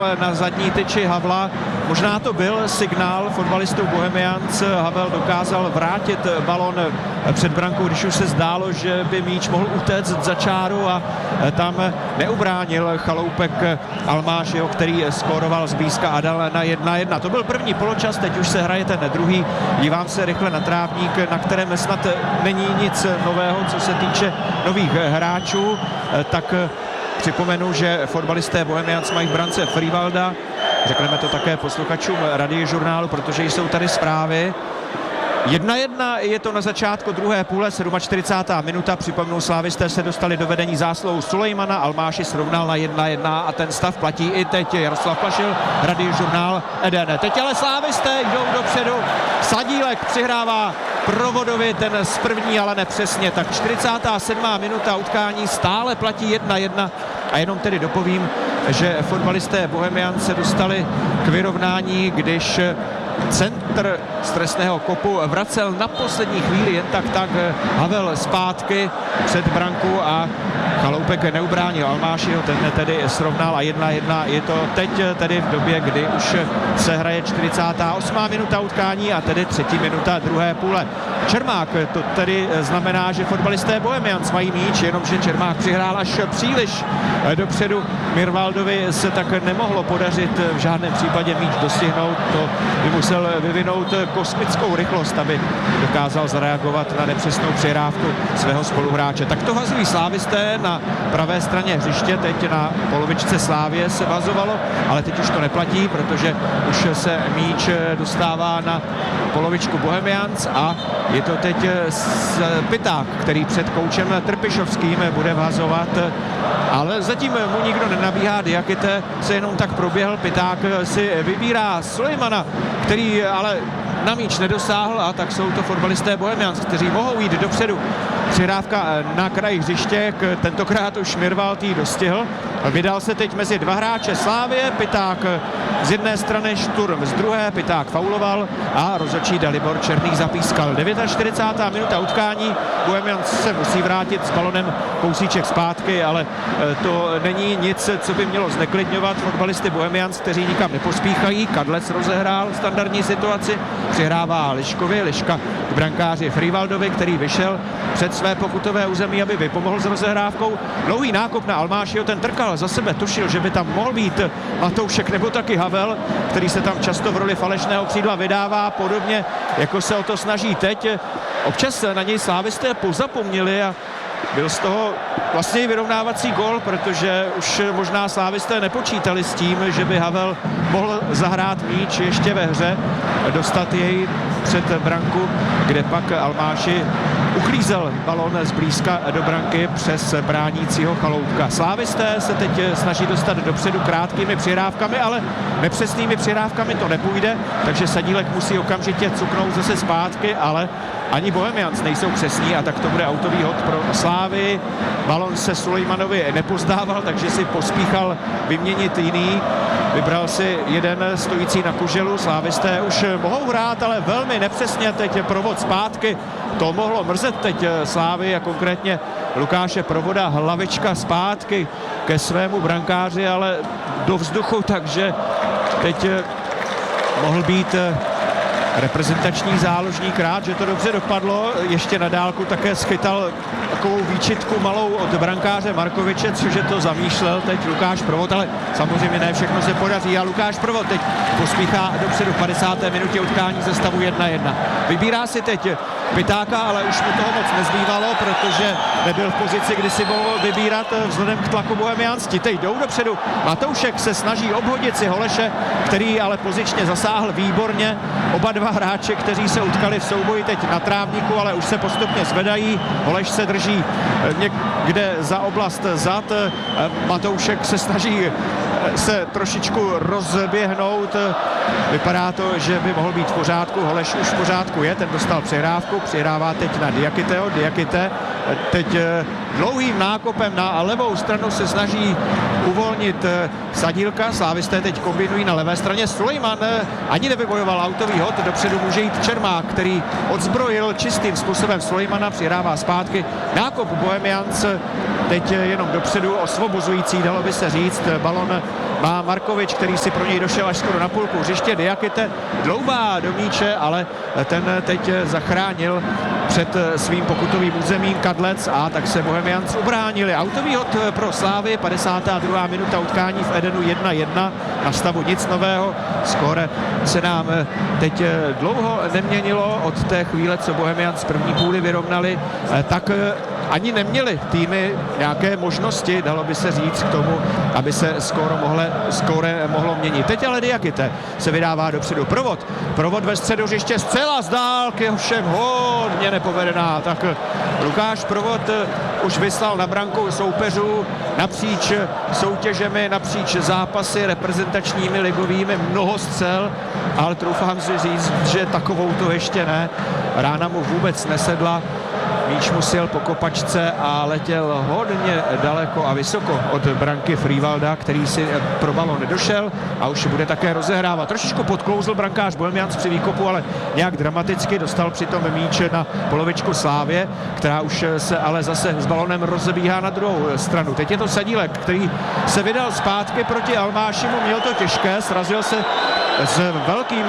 na zadní tyči Havla. Možná to byl signál fotbalistů Bohemians. Havel dokázal vrátit balon před brankou, když už se zdálo, že by míč mohl utéct za čáru, a tam neubránil Chaloupek Almášiho, který skóroval zblízka a dal na 1-1. To byl první poločas, teď už se hraje ten druhý. Dívám se rychle na trávník, na kterém snad není nic nového, co se týče nových hráčů. Tak připomenu, že fotbalisté Bohemians mají v brance Frivalda. Řekneme to také posluchačům Radiožurnálu, protože jsou tady zprávy. 1-1 je to na začátku druhé půle, 47. minuta. Připomenu, slávisté se dostali do vedení zásluhou Sulejmana, Almáši srovnal na 1-1 a ten stav platí i teď. Jaroslav Plašil, Radiožurnál, Eden. Teď ale slávisté jdou dopředu. Sadílek přihrává Provodovi, ten z první, ale nepřesně. Tak 47. minuta utkání, stále platí 1-1 a jenom tedy dopovím, že fotbalisté Bohemians se dostali k vyrovnání, když centr z trestného kopu vracel na poslední chvíli jen tak Havel zpátky před branku a Chaloupek neubránil Almášiho, ten tedy srovnal a 1-1. Je to teď tedy v době, kdy už se hraje 48. minuta utkání a tedy 3. minuta druhé půle. Čermák, to tedy znamená, že fotbalisté Bohemians mají míč, jenomže Čermák přihrál až příliš dopředu. Mirvaldovi se tak nemohlo podařit v žádném případě míč dostihnout, to by musel vyvinout kosmickou rychlost, aby dokázal zareagovat na nepřesnou přihrávku svého spoluhráče. Tak to hazují slávisté na pravé straně hřiště, teď na polovičce Slávie se vazovalo, ale teď už to neplatí, protože už se míč dostává na polovičku Bohemians a je to teď Piták, který před koučem Trpišovským bude vazovat, ale zatím mu nikdo nenabíhá. Diakite se jenom tak proběhl, Piták si vybírá Sulejmana, který ale na míč nedosáhl, a tak jsou to fotbalisté Bohemians, kteří mohou jít dopředu. Přihrávka na kraji hřiště, tentokrát už Mirvald ji dostihl. Vydal se teď mezi dva hráče Slávie, Piták z jedné strany, Šturm z druhé, Piták fauloval a rozhodčí Dalibor Černý zapískal. 49. minuta utkání, Bohemians se musí vrátit s balonem kousíček zpátky, ale to není nic, co by mělo zneklidňovat fotbalisty Bohemians, kteří nikam nepospíchají. Kadlec rozehrál standardní situaci, přihrává Liškovi, Liška k brankáři Frivaldovi, který vyšel před své pokutové území, aby vypomohl s rozehrávkou. Dlouhý nákop na Almášiho, ten trkal za sebe, tušil, že by tam mohl být Matoušek nebo taky Havel, který se tam často v roli falešného křídla vydává, podobně jako se o to snaží teď. Občas na něj slávisté pozapomněli a byl z toho vlastně i vyrovnávací gól, protože už možná slávisté nepočítali s tím, že by Havel mohl zahrát míč ještě ve hře, dostat jej před branku, kde pak Almáši uklízel balón zblízka do branky přes bránícího Chaloupka. Slávisté se teď snaží dostat dopředu krátkými přihrávkami, ale nepřesnými přihrávkami to nepůjde, takže Sadílek musí okamžitě cuknout zase zpátky, ale ani Bohemians nejsou přesní a tak to bude autový hod pro Slávy. Balon se Sulejmanovi nepozdával, takže si pospíchal vyměnit jiný. Vybral si jeden stojící na kuželu. Slávisté už mohou hrát, ale velmi nepřesně teď provod zpátky. To mohlo mrzet teď Slávy a konkrétně Lukáše Provoda, hlavička zpátky ke svému brankáři, ale do vzduchu, takže teď mohl být reprezentační záložník rád, že to dobře dopadlo. Ještě na dálku také schytal takovou výčitku malou od brankáře Markoviče, cože to zamýšlel teď Lukáš Provod, ale samozřejmě ne všechno se podaří a Lukáš Provod teď pospíchá dopředu v 50. minutě utkání ze stavu 1-1. Vybírá si teď Pitáka, ale už mu toho moc nezbývalo, protože nebyl v pozici, kdy si mohl vybírat vzhledem k tlaku Bohemians. Teď jdou dopředu. Matoušek se snaží obhodit si Holeše, který ale pozičně zasáhl výborně. Oba dva hráče, kteří se utkali v souboji teď na trávníku, ale už se postupně zvedají. Holeš se drží někde za oblast zad. Matoušek se snaží se trošičku rozběhnout. Vypadá to, že by mohl být v pořádku. Holeš už v pořádku je, ten dostal přihrávku, přihrává teď na Diakiteho. Diakite teď dlouhým nákopem na levou stranu se snaží uvolnit Sadílka. Slávisté teď kombinují na levé straně. Sulejman ani nevybojoval autový hod, dopředu může jít Čermák, který odzbrojil čistým způsobem Sulejmana, přihrává zpátky. Nákop Bohemians teď jenom dopředu, osvobozující, dalo by se říct. Balon má Markovič, který si pro něj došel až skoro na půlku hřiště. Diakite dloubá do míče, ale ten teď zachránil před svým pokutovým územím Kadlec a tak se Bohemians ubránili. Autový hod pro Slávy, 52. minuta utkání v Edenu 1-1, na stavu nic nového. Skóre se nám teď dlouho neměnilo od té chvíle, co Bohemians první půli vyrovnali, tak ani neměli týmy nějaké možnosti, dalo by se říct, k tomu, aby se skóre mohlo měnit. Teď ale Diakite se vydává dopředu. Provod ve středu hřiště, zcela z dálky, ovšem hodně nepovedená. Tak Lukáš Provod už vyslal na branku soupeřů napříč soutěžemi, napříč zápasy reprezentačními, ligovými, mnoho střel, ale troufám si říct, že takovou to ještě ne. Rána mu vůbec nesedla. Míč mu sjel po kopačce a letěl hodně daleko a vysoko od branky Frývalda, který si pro balon nedošel a už bude také rozehrávat. Trošičku podklouzl brankář Bohemians při výkopu, ale nějak dramaticky dostal přitom míč na polovičku Slávě, která už se ale zase s balonem rozebíhá na druhou stranu. Teď je to Sadílek, který se vydal zpátky proti Almášimu, měl to těžké, srazil se s velkým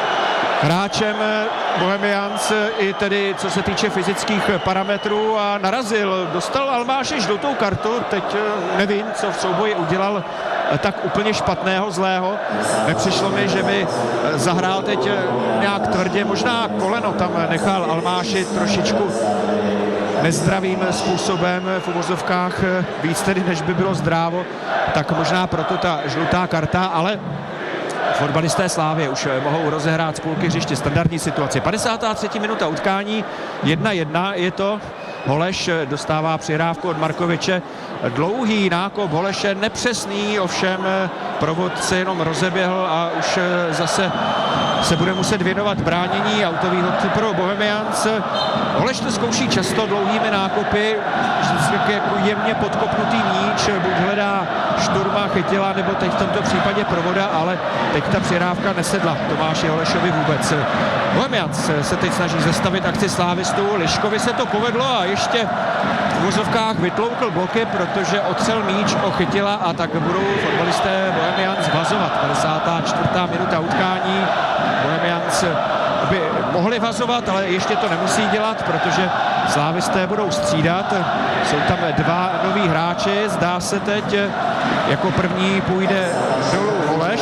hráčem Bohemians i tedy co se týče fyzických parametrů a narazil. Dostal Almáši žlutou kartu, teď nevím, co v souboji udělal tak úplně špatného, zlého. Nepřišlo mi, že by zahrál teď nějak tvrdě, možná koleno tam nechal Almáši trošičku nezdravým způsobem, v uvozovkách víc tedy, než by bylo zdrávo, tak možná proto ta žlutá karta, ale fotbalisté Slávy už mohou rozehrát z půlky hřiště standardní situaci. 53. minuta utkání, 1-1 je to. Holeš dostává přihrávku od Markoviče. Dlouhý nákop Holeše, nepřesný, ovšem Provod se jenom rozeběhl a už zase se bude muset věnovat bránění. Autový hod pro Bohemians. Holeš to zkouší často dlouhými nákopy, vždycky jako jemně podkopnutý míč, buď hledá Šturma, Chytila, nebo teď v tomto případě Provoda, ale teď ta přihrávka nesedla Tomáši Holešovi vůbec. Bohemians se teď snaží zastavit akci slávistů, Liškovi se to povedlo a ještě v vozovkách vytloukl bloky, protože otřel míč o Chytila a tak budou fotbalisté Bohemians vazovat. 54. minuta utkání. Bohemians by mohli vazovat, ale ještě to nemusí dělat, protože slávisté budou střídat. Jsou tam dva noví hráči, zdá se teď, jako první půjde dolů Holeš.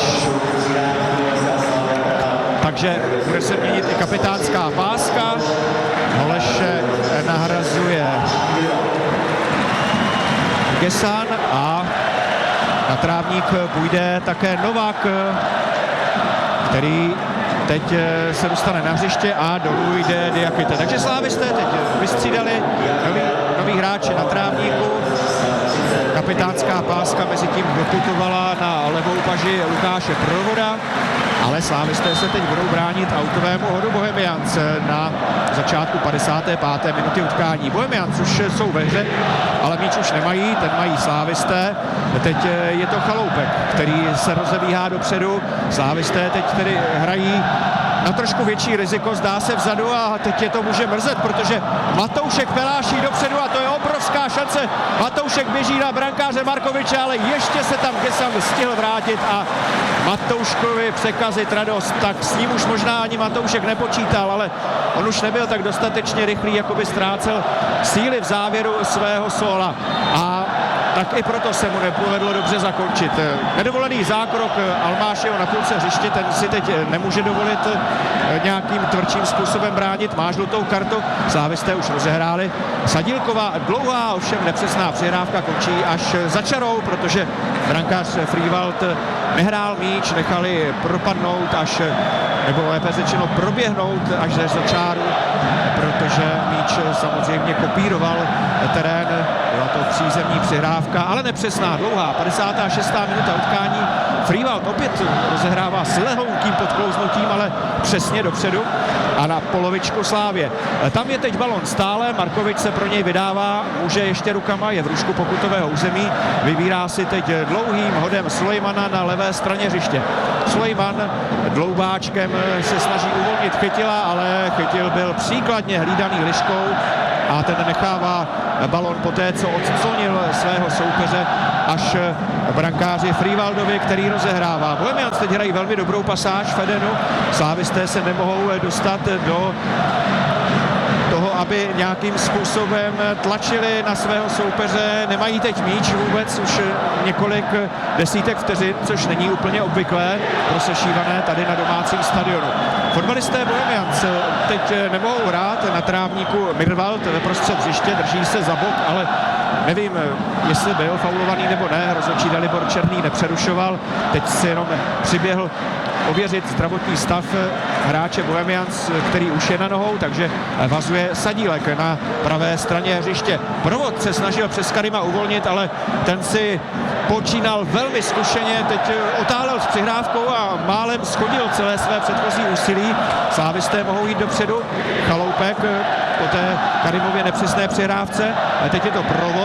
Takže bude se měnit i kapitánská páska. Holeše nahrazuje Gesan a na trávník půjde také Novák, který teď se dostane na hřiště a dolů jde Diakite. Takže slávisté teď vystřídali nový hráči na trávníku. Kapitánská páska mezi tím doputovala na levou paži Lukáše Provoda, ale slávisté se teď budou bránit autovému hodu Bohemians na začátku 55. minuty utkání. Bohemians už jsou ve hře, ale míč už nemají, ten mají slávisté. Teď je to Chaloupek, který se rozebíhá dopředu. Slávisté teď tedy hrají na trošku větší riziko, zdá se vzadu a teď je to může mrzet, protože Matoušek peláší dopředu a to je obrovská šance. Matoušek běží na brankáře Markoviče, ale ještě se tam Gesan stihl vrátit a Matouškovi překazit radost, tak s ním už možná ani Matoušek nepočítal, ale on už nebyl tak dostatečně rychlý, jako by ztrácel síly v závěru svého sóla. A tak i proto se mu nepovedlo dobře zakončit. Nedovolený zákrok Almášiho na půlce hřiště, ten si teď nemůže dovolit nějakým tvrdším způsobem bránit, má žlutou kartu, slávisté už rozehráli. Sadílková dlouhá, ovšem nepřesná přihrávka končí až za čarou, protože brankář Frývald nehrál míč, nechali propadnout až, nebo lépe řečeno proběhnout až za čáru, protože míč samozřejmě kopíroval terén. Byla to přízemní přihrávka, ale nepřesná, dlouhá. 56. minuta utkání. Frývald opět rozehrává s lehounkým podklouznutím, ale přesně dopředu a na polovičku Slávě. Tam je teď balon stále, Markovič se pro něj vydává, může ještě rukama, je v růžku pokutového území, vybírá si teď dlouhým hodem Sulejmana na levé straně hřiště. Sulejman dloubáčkem se snaží uvolnit Chytila, ale Chytil byl příkladně hlídaný Liškou a ten nechává balon poté, co odclonil svého soupeře až brankáři Frivaldovi, který rozehrává. Bohemians teď hrají velmi dobrou pasáž Fedenu, slávisté se nemohou dostat do toho, aby nějakým způsobem tlačili na svého soupeře. Nemají teď míč vůbec už několik desítek vteřin, což není úplně obvyklé pro sešívané tady na domácím stadionu. Fotbalisté Bohemians teď nemohou hrát na trávníku Mirwald ve prostřed hřiště, drží se za bok, ale nevím, jestli byl faulovaný nebo ne. Rozhodčí Dalibor Černý nepřerušoval, teď si jenom přiběhl ověřit zdravotní stav hráče Bohemians, který už je na nohou, takže vazuje Sadílek na pravé straně hřiště. Provod se snažil přes Karima uvolnit, ale ten si počínal velmi zkušeně, teď otálel s přihrávkou a málem schodil celé své předchozí úsilí. Slávisté mohou jít dopředu, Chaloupek po té Karimově nepřesné přihrávce, ale teď je to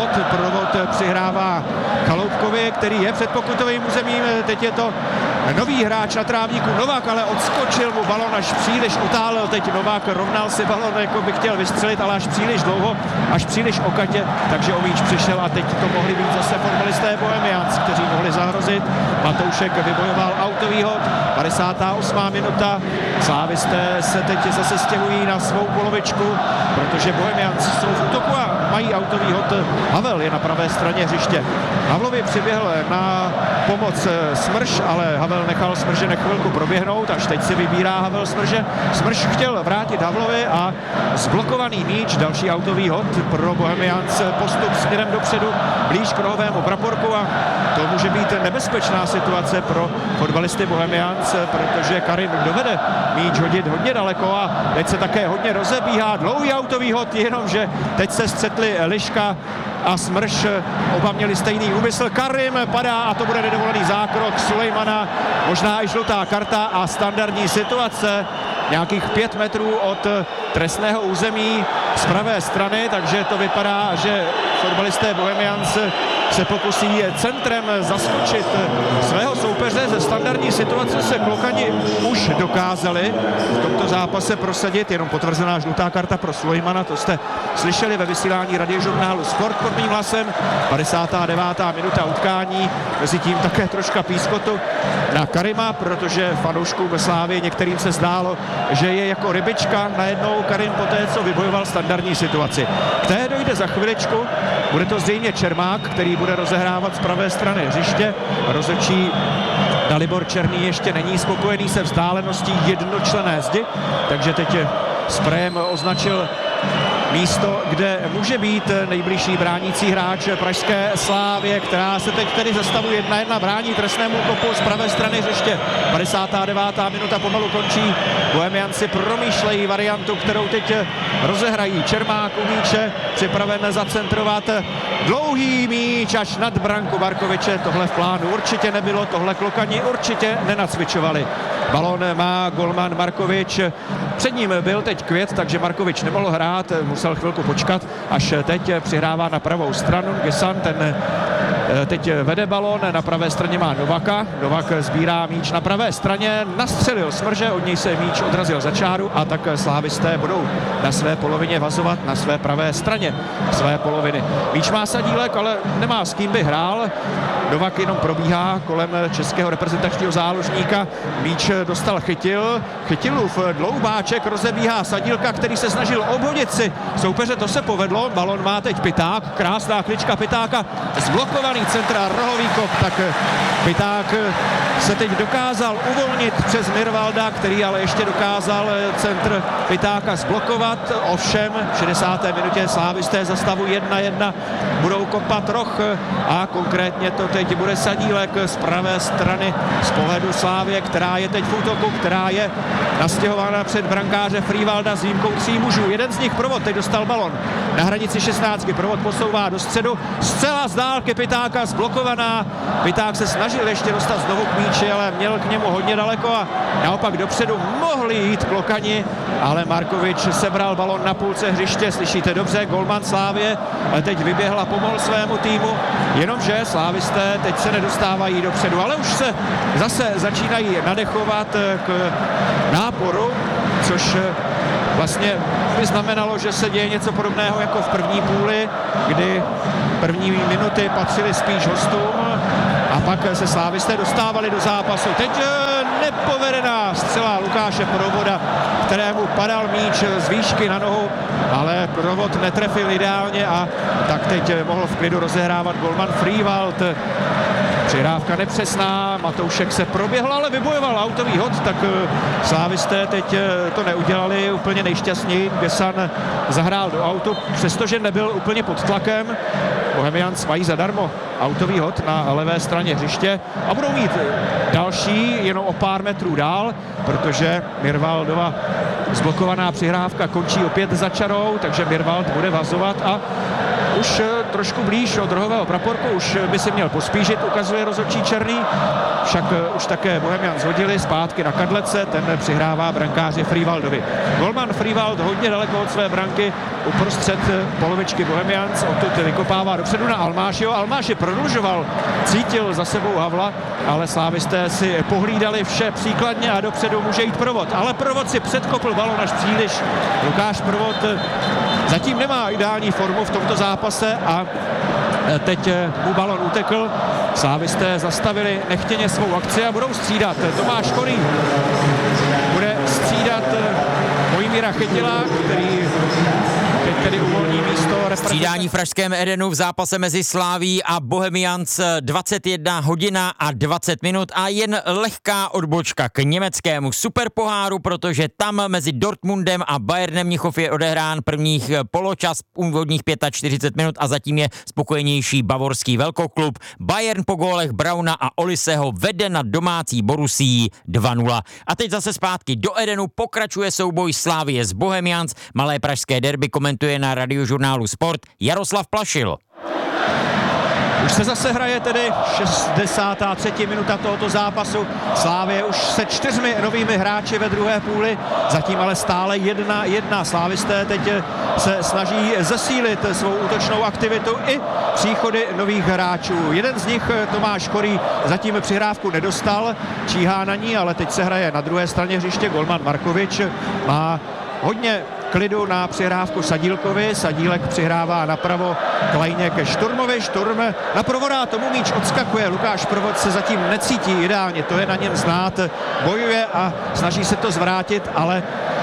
Provod přihrává Chaloupkovi, který je před pokutovým územím, teď je to nový hráč na trávníku Novák, ale odskočil mu balon, až příliš otálel. Teď Novák rovnal si balon, jako by chtěl vystřelit, ale až příliš dlouho, až příliš okatě, takže o míč přišel a teď to mohli být zase fotbalisté Bohemians, kteří mohli zahrozit. Matoušek vybojoval autový hod, 58. minuta. Slávisté se teď zase stěhují na svou polovičku, protože Bohemians jsou v útoku a mají autový hod. Havel je na pravé straně hřiště. Havlovi přiběhl na pomoc Smrš, ale Havel nechal Smrže na chvilku proběhnout, až teď si vybírá Havel Smrže. Smrš chtěl vrátit Havlovi a zblokovaný míč, další autový hod pro Bohemians, postup směrem dopředu, blíž k rohovému praporku a to může být nebezpečná situace pro fotbalisty Bohemians, protože Karim dovede míč hodit hodně daleko a teď se také hodně rozebíhá. Dlouhý autový hod, jenomže teď se střetli Liška a Smrš, oba měli stejný úmysl. Karim padá a to bude nedovolený zákrok Sulejmana, možná i žlutá karta a standardní situace nějakých 5 metrů od trestného území z pravé strany, takže to vypadá, že fotbalisté Bohemians se pokusí centrem zaskočit svého soupeře. Ze standardní situace se Klokani už dokázali v tomto zápase prosadit, jenom potvrzená žlutá karta pro Sulejmana, to jste slyšeli ve vysílání radiožurnálu Sport pod mým hlasem. 59. minuta utkání, mezi tím také troška pískotu na Karima, protože fanouškům Slávy některým se zdálo, že je jako rybička najednou Karim poté, co vybojoval standardní situaci. K té dojde za chviličku, bude to zřejmě Čermák, který bude rozehrávat z pravé strany hřiště. Rozhodčí Dalibor Černý ještě není spokojený se vzdáleností jednočlenné zdi, takže teď sprejem označil místo, kde může být nejbližší bránící hráč pražské Slávie, která se teď tedy zastavuje 1-1, brání trestnému kopu z pravé strany hřiště. 59. minuta pomalu končí. Bohemianci promýšlejí variantu, kterou teď rozehrají. Čermák u míče, připraven zacentrovat. Dlouhý míč až nad branku Markoviče. Tohle v plánu určitě nebylo, tohle Klokani určitě nenacvičovali. Balón má golman Markovič. Před ním byl teď Květ, takže Markovič nemohl hrát, musel chvilku počkat, až teď přihrává na pravou stranu. Gesan, ten teď vede balón, na pravé straně má Novaka. Novak sbírá míč na pravé straně, nastřelil Smrže, od něj se míč odrazil za čáru a tak slávisté budou na své polovině vazovat na své pravé straně své poloviny. Míč má Sadílek, ale nemá s kým by hrál. Novak jenom probíhá kolem českého reprezentačního záložníka. Míč dostal Chytilův dloubáček rozebíhá Sadílka, který se snažil obhodit si soupeře, to se povedlo. Balon má teď Piták, krásná klička Pitáka, zblokovaný centr a rohový kop, tak Piták se teď dokázal uvolnit přes Mirwalda, který ale ještě dokázal centr Pitáka zblokovat. Ovšem v 60. minutě slávisté za stavu 1-1 budou kopat roh a konkrétně to teď bude Sadílek z pravé strany z pohledu Slávie, která je teď v útoku, která je nastěhována před brankáře Frivalda s výjimkou 3 mužů. Jeden z nich Provod, teď dostal balon na hranici 16. Provod posouvá do středu, zcela z dálky Pitáka zblokovaná. Piták se snažil ještě dostat znovu k míči, ale měl k němu hodně daleko a naopak dopředu mohli jít Klokani, ale Markovič sebral balon na půlce hřiště, slyšíte dobře, golman Slávie teď vyběhl a pomohl svému týmu, jenomže slávisté teď se nedostávají dopředu, ale už se zase začínají nadechovat k náporu, což vlastně by znamenalo, že se děje něco podobného jako v první půli, kdy první minuty patřily spíš hostům a pak se slávisté dostávali do zápasu. Teď nepovedená střela Lukáše Provoda, kterému padal míč z výšky na nohu, ale Provod netrefil ideálně a tak teď mohl v klidu rozehrávat golman Frývald. Přihrávka nepřesná, Matoušek se proběhl, ale vybojoval autový hod, tak slávisté teď to neudělali úplně nejšťastněji. Gesan zahrál do autu, přestože nebyl úplně pod tlakem. Bohemians mají zadarmo autový hod na levé straně hřiště a budou mít další jenom o pár metrů dál, protože Mirvaldova zblokovaná přihrávka končí opět za čarou, takže Mirvald bude vazovat a už trošku blíž od rohového praporku, už by si měl pospíšit, ukazuje rozhodčí Černý, však už také Bohemians hodili zpátky na Kadlece, ten přihrává brankáři Frývaldovi. Golman Frývald hodně daleko od své branky, uprostřed polovičky Bohemians, odtud vykopává dopředu na Almášiho. Almáši prodlužoval, cítil za sebou Havla, ale slávisté si pohlídali vše příkladně a dopředu může jít Provod, ale Provod si předkopl balon až příliš. Lukáš Provod zatím nemá ideální formu v tomto zápase a teď mu balon utekl. Slávisté zastavili nechtěně svou akci a budou střídat. Tomáš Korý bude střídat Mojmíra Chytila, který teď tedy uvolní místo. Střídání v pražském Edenu v zápase mezi Slavií a Bohemians 21 hodina a 20 minut a jen lehká odbočka k německému superpoháru, protože tam mezi Dortmundem a Bayernem Mnichov je odehrán prvních poločas, úvodních 45 minut a zatím je spokojenější bavorský velkoklub. Bayern po gólech Brauna a Oliseho vede na domácí Borussii 2-0. A teď zase zpátky do Edenu, pokračuje souboj Slavie s Bohemians, malé pražské derby komentuje na Radiožurnálu Sport Jaroslav Plašil. Už se zase hraje tedy 63. minuta tohoto zápasu. Slávie už se 4 novými hráči ve druhé půli, zatím ale stále 1-1. Slávisté teď se snaží zesílit svou útočnou aktivitu i příchody nových hráčů. Jeden z nich, Tomáš Korý, zatím přihrávku nedostal, číhá na ní, ale teď se hraje na druhé straně hřiště. Golman Markovič má hodně klidu na přihrávku Sadílkovi. Sadílek přihrává napravo Klajně ke Šturmovi. Šturm na Provoda, tomu míč odskakuje. Lukáš Provod se zatím necítí ideálně, to je na něm znát. Bojuje a snaží se to zvrátit, ale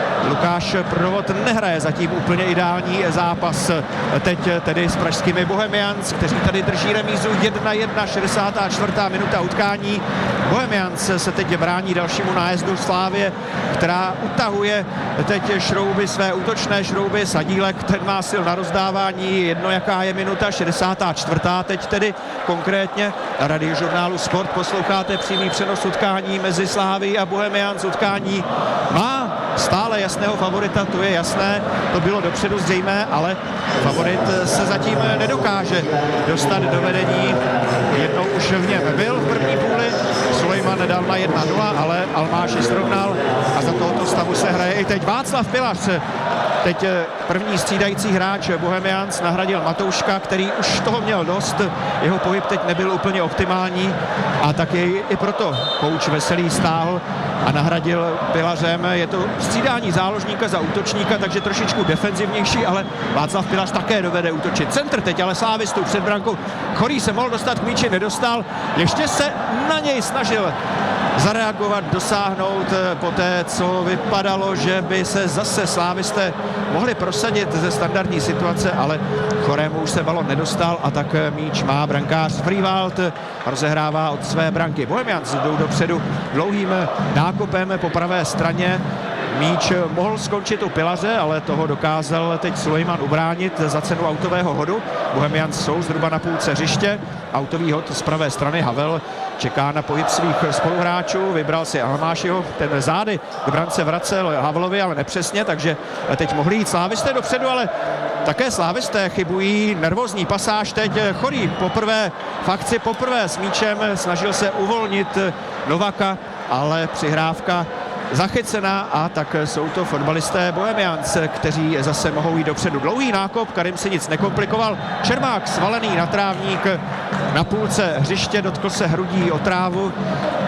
Lukáš Provod nehraje zatím úplně ideální zápas. Teď tedy s pražskými Bohemians, kteří tady drží remízu 1-1, 64. minuta utkání. Bohemians se teď brání dalšímu nájezdu Slávie, která utahuje teď šrouby, své útočné šrouby. Sadílek, ten má sil na rozdávání, jedno jaká je minuta, 64. teď tedy konkrétně. Na Radiožurnálu Sport posloucháte přímý přenos utkání mezi Slávií a Bohemians. Utkání má stále jasného favorita, to je jasné, to bylo dopředu zřejmé, ale favorit se zatím nedokáže dostat do vedení. Jednou už v něm byl v první půli, Sulejman dal na 1-0, ale Almáši srovnal a za tohoto stavu se hraje i teď. Václav Pilař, teď první střídající hráč Bohemians, nahradil Matouška, který už toho měl dost, jeho pohyb teď nebyl úplně optimální a tak jej i proto kouč Veselý stáhl a nahradil Pilařem. Je to střídání záložníka za útočníka, takže trošičku defenzivnější, ale Václav Pilař také dovede útočit. Centr teď ale slávistů před brankou. Chorý se mohl dostat k míči, nedostal. Ještě se na něj snažil zareagovat, dosáhnout poté, co vypadalo, že by se zase slávisté mohli prosadit ze standardní situace, ale Chorému už se balon nedostal a tak míč má brankář Frývald, rozehrává od své branky. Bohemians jdou dopředu dlouhým nákopem po pravé straně. Míč mohl skončit u Pilaře, ale toho dokázal teď Sulejman ubránit za cenu autového hodu. Bohemians jsou zhruba na půlce hřiště. Autový hod z pravé strany. Havel čeká na pohyb svých spoluhráčů. Vybral si Almášiho, ten zády k brance vracel Havlovi, ale nepřesně, takže teď mohli jít slávisté dopředu, ale také slávisté chybují. Nervózní pasáž teď. Chorý poprvé v akci, poprvé s míčem snažil se uvolnit Novaka, ale přihrávka zachycená a tak jsou to fotbalisté Bohemians, kteří zase mohou jít dopředu. Dlouhý nákop, Karim si nic nekomplikoval. Čermák svalený na trávník na půlce hřiště, dotkl se hrudí o trávu.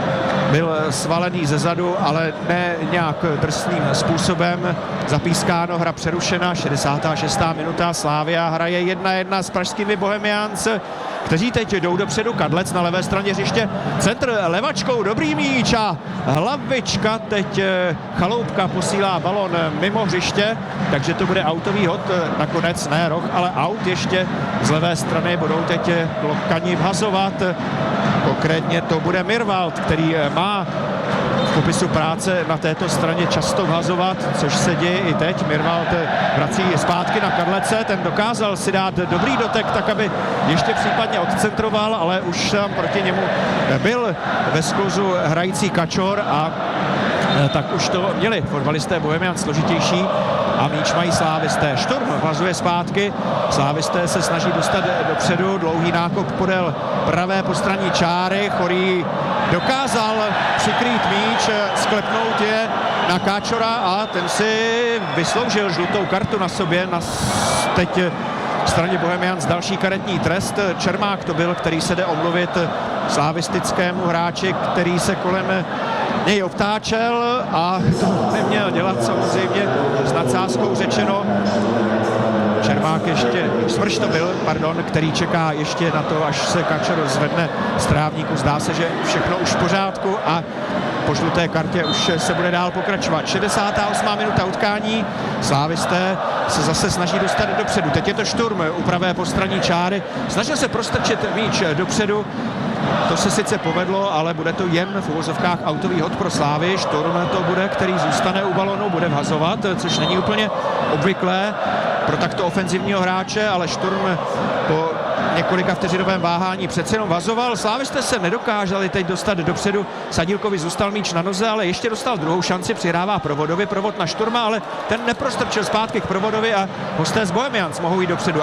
byl svalený zezadu, ale ne nějak drsným způsobem. Zapískáno, hra přerušena, 66. minuta, Slavia hraje 1-1 s pražskými Bohemians, kteří teď jdou dopředu. Kadlec na levé straně hřiště, centr levačkou, dobrý míč a hlavička, teď Chaloupka posílá balon mimo hřiště, takže to bude autový hod, nakonec ne roh, ale aut ještě z levé strany budou teď Klokani vhazovat. Konkrétně to bude Mirvald, který má v popisu práce na této straně často vhazovat, což se děje i teď. Mirvald vrací zpátky na Kadlece, ten dokázal si dát dobrý dotek, tak aby ještě případně odcentroval, ale už tam proti němu byl ve skluzu hrající Kačor a tak už to měli fotbalisté Bohemians složitější a míč mají slávisté. Šturm vhazuje zpátky, slávisté se snaží dostat dopředu, dlouhý nákop podél pravé postranní čáry, Chorý dokázal přikrýt míč, sklepnout je na Káčora a ten si vysloužil žlutou kartu na sobě, teď v straně Bohemians další karetní trest. Čermák to byl, který se jde omluvit slavistickému hráči, který se kolem něj obtáčel a to neměl dělat samozřejmě, s nadsázkou řečeno. Čermák ještě, Smrš to byl, pardon, který čeká ještě na to, až se Kačor zvedne z trávníku. Zdá se, že všechno už v pořádku a po žluté kartě už se bude dál pokračovat. 68. minuta utkání, slávisté se zase snaží dostat dopředu. Teď je to Šturm u pravé postranní čáry, snažil se prostrčit míč dopředu. To se sice povedlo, ale bude to jen v uvozovkách autový hod pro Slávy. Šturm to bude, který zůstane u balonu, bude vhazovat, což není úplně obvyklé pro takto ofenzivního hráče, ale Šturm po několika vteřinovém váhání přece jenom vhazoval. Slávisté se nedokázali teď dostat dopředu. Sadílkovi zůstal míč na noze, ale ještě dostal druhou šanci, přihrává Provodovi, Provod na Šturma, ale ten neprostrčil zpátky k Provodovi a hosté z Bohemians mohou jít dopředu.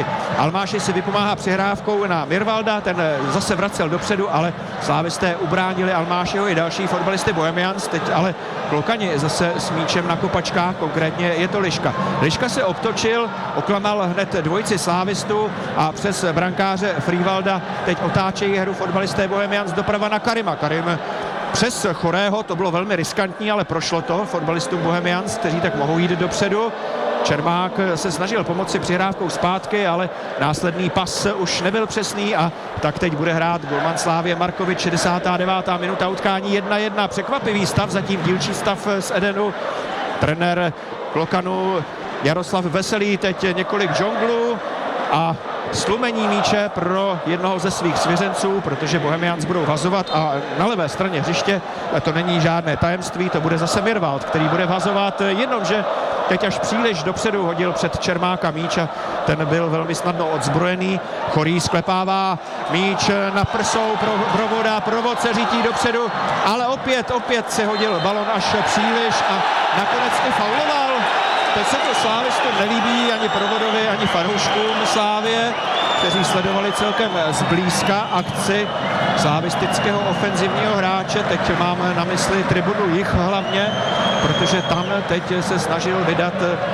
Almáši si vypomáhá přihrávkou na Mirvalda, ten zase vracel dopředu, ale slávisté ubránili Almášiho i další fotbalisty Bohemians. Teď ale Klokani zase s míčem na kopačkách, konkrétně je to Liška. Liška se obtočil, oklamal hned dvojici slávistů a přes brankáře Frývalda teď otáčejí hru fotbalisté Bohemians doprava na Karima. Karim přes Chorého, to bylo velmi riskantní, ale prošlo to fotbalistům Bohemians, kteří tak mohou jít dopředu. Čermák se snažil pomoci přihrávkou zpátky, ale následný pas už nebyl přesný a tak teď bude hrát golman Slávie Markovič. 69. minuta utkání 1-1. Překvapivý stav, zatím dílčí stav z Edenu. Trenér Klokanu Jaroslav Veselý teď několik žonglů a slumení míče pro jednoho ze svých svěřenců, protože Bohemians budou vhazovat a na levé straně hřiště to není žádné tajemství, to bude zase Mirvald, který bude vhazovat, jenomže teď až příliš dopředu hodil před Čermáka míč a ten byl velmi snadno odzbrojený. Chorý sklepává míč na prsou pro Provoda, Provod se řítí dopředu, ale opět se hodil balon až příliš a nakonec i fauloval. Teď se to slávistům nelíbí ani Provodovi, ani fanouškům Slávie, kteří sledovali celkem zblízka akci slavistického ofenzivního hráče. Teď máme na mysli tribunu Jih hlavně, protože tam teď se snažil vydat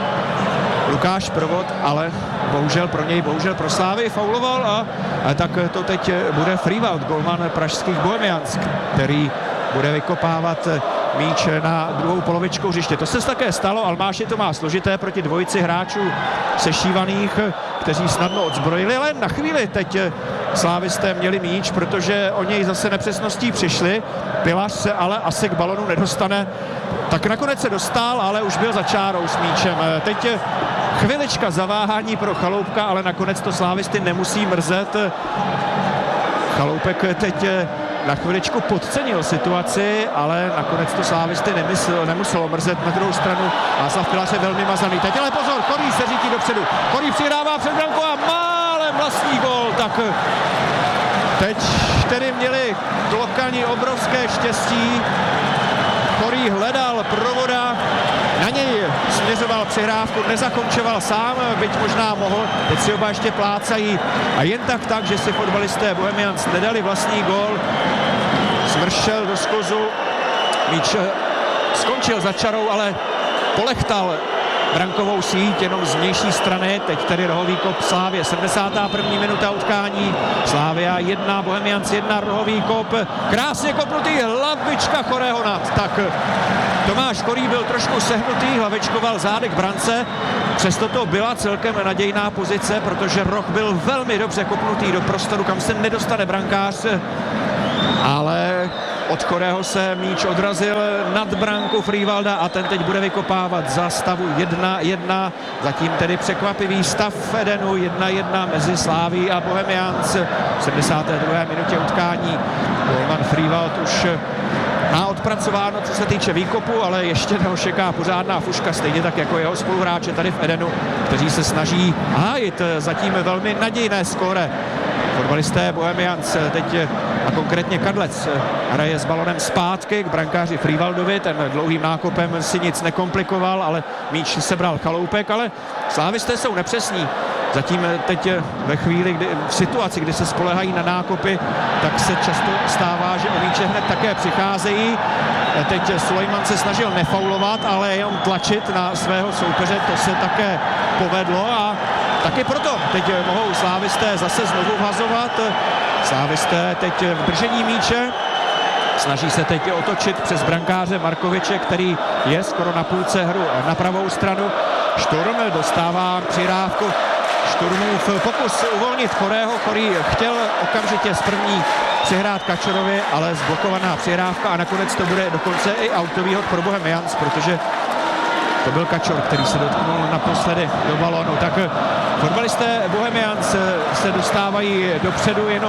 Lukáš Provod, ale bohužel pro Slávy fauloval a tak to teď bude Frývald, golman pražských Bohemians, který bude vykopávat míč na druhou polovičku hřiště. To se také stalo, Almáši to má složité proti dvojici hráčů sešívaných, kteří snadno odzbrojili, ale na chvíli teď slávisté měli míč, protože o něj zase nepřesností přišli. Pilař se ale asi k balonu nedostane. Tak nakonec se dostal, ale už byl za čárou s míčem. Teď chvilička zaváhání pro Chaloupka, ale nakonec to slávisty nemusí mrzet. Chaloupek teď na chviličku podcenil situaci, ale nakonec to slávisty nemuselo mrzet. Na druhou stranu Václav Pilař je velmi mazaný. Teď ale pozor, Chorý se řítí dopředu. Chorý přihrává před brankou a málem vlastní gól. Tak teď tedy měli Klokani obrovské štěstí. Chorý hledal Provoda, na něj směřoval přihrávku, nezakončoval sám, byť možná mohl, teď si oba ještě plácají a jen tak, že si fotbalisté Bohemians nedali vlastní gól. Smršel do skluzu, míč skončil za čarou, ale polechtal brankovou síť, jenom z vnější strany, teď tedy rohový kop Slávě, 71. minuta utkání, Slavia 1, Bohemians 1, rohový kop, krásně kopnutý, hlavička Chorého nad, tak Tomáš Chorý byl trošku sehnutý, hlavičkoval zádek brance, přesto to byla celkem nadějná pozice, protože roh byl velmi dobře kopnutý do prostoru, kam se nedostane brankář, ale od Chorého se míč odrazil nad branku Frivalda a ten teď bude vykopávat za stavu 1-1. Zatím tedy překvapivý stav v Edenu 1-1 mezi Slaví a Bohemians. V 72. minutě utkání golman Frivald už má odpracováno, co se týče výkopu, ale ještě ho čeká pořádná fuška, stejně tak jako jeho spoluhráče tady v Edenu, kteří se snaží hájit zatím velmi nadějné skóre. Fotbalisté Bohemians teď a konkrétně Kadlec hraje s balonem zpátky k brankáři Frivaldovi, ten dlouhým nákopem si nic nekomplikoval, ale míč sebral Chaloupek, ale slávisté jsou nepřesní. Zatím teď ve chvíli, v situaci, kdy se spolehají na nákopy, tak se často stává, že o míče hned také přicházejí. Teď Sulejman se snažil nefaulovat, ale jenom tlačit na svého soupeře, to se také povedlo a taky proto teď mohou slávisté zase znovu vhazovat. Slávisté teď v držení míče, snaží se teď otočit přes brankáře Markoviče, který je skoro na půlce hru na pravou stranu. Šturm dostává přihrávku. Šturmův pokus uvolnit Chorého. Chorý chtěl okamžitě z první přihrát Kačorovi, ale zblokovaná přihrávka a nakonec to bude dokonce i autový hod pro Bohemians, protože to byl Kačor, který se dotknul naposledy do balónu. Tak fotbalisté Bohemians se dostávají dopředu, jenom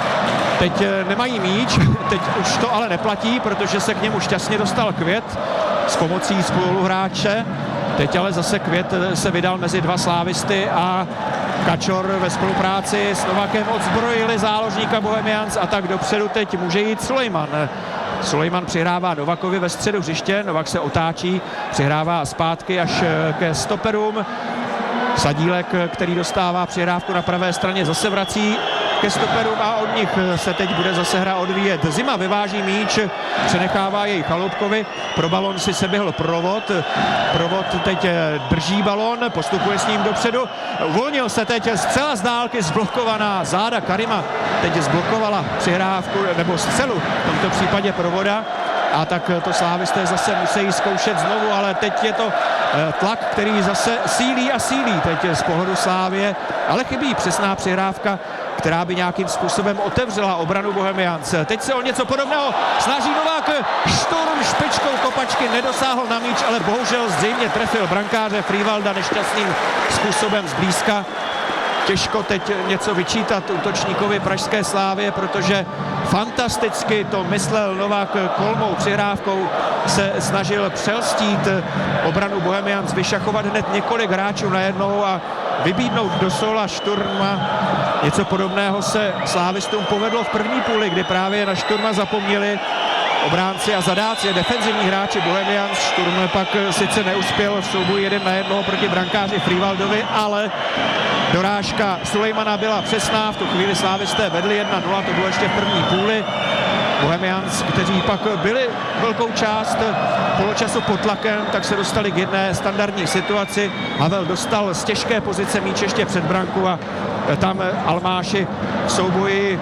teď nemají míč, teď už to ale neplatí, protože se k němu šťastně dostal Květ s pomocí spoluhráče. Teď ale zase Květ se vydal mezi dva slávisty a Kačor ve spolupráci s Novákem odzbrojili záložníka Bohemians a tak dopředu teď může jít Sulejman. Sulejman přihrává Novakovi ve středu hřiště, Novak se otáčí, přihrává zpátky až ke stoperům. Sadílek, který dostává přihrávku na pravé straně, zase vrací ke stoperům a od nich se teď bude zase hra odvíjet. Zima vyváží míč, přenechává jej Chaloupkovi, pro balon si seběhl Provod. Provod teď drží balon, postupuje s ním dopředu, uvolnil se teď zcela z dálky, zblokovaná záda Karima, teď zblokovala přihrávku nebo střelu, v tomto případě Provoda. A tak to slávisté zase musí zkoušet znovu, ale teď je to tlak, který zase sílí a sílí teď z pohledu Slávie, ale chybí přesná přihrávka, která by nějakým způsobem otevřela obranu Bohemians. Teď se o něco podobného snaží Novák, Šturm špičkou kopačky nedosáhl na míč, ale bohužel zřejmě trefil brankáře Frivalda nešťastným způsobem zblízka. Těžko teď něco vyčítat útočníkovi pražské Slávie, protože fantasticky to myslel Novák kolmou přihrávkou, se snažil přelstít obranu Bohemians, vyšachovat hned několik hráčů najednou a vybídnout do sola Šturma. Něco podobného se slávistům povedlo v první půli, kdy právě na Šturma zapomněli obránci a zadáci, defenzivní hráči Bohemians. Šturm pak sice neuspěl v souboji 1 na 1 proti brankáři Frivaldovi, ale dorážka Sulejmana byla přesná, v tu chvíli slávisté vedli 1-0, to bylo ještě v první půli. Bohemians, kteří pak byli velkou část poločasu pod tlakem, tak se dostali k jedné standardní situaci. Havel dostal z těžké pozice míč ještě před branku a tam Almáši v souboji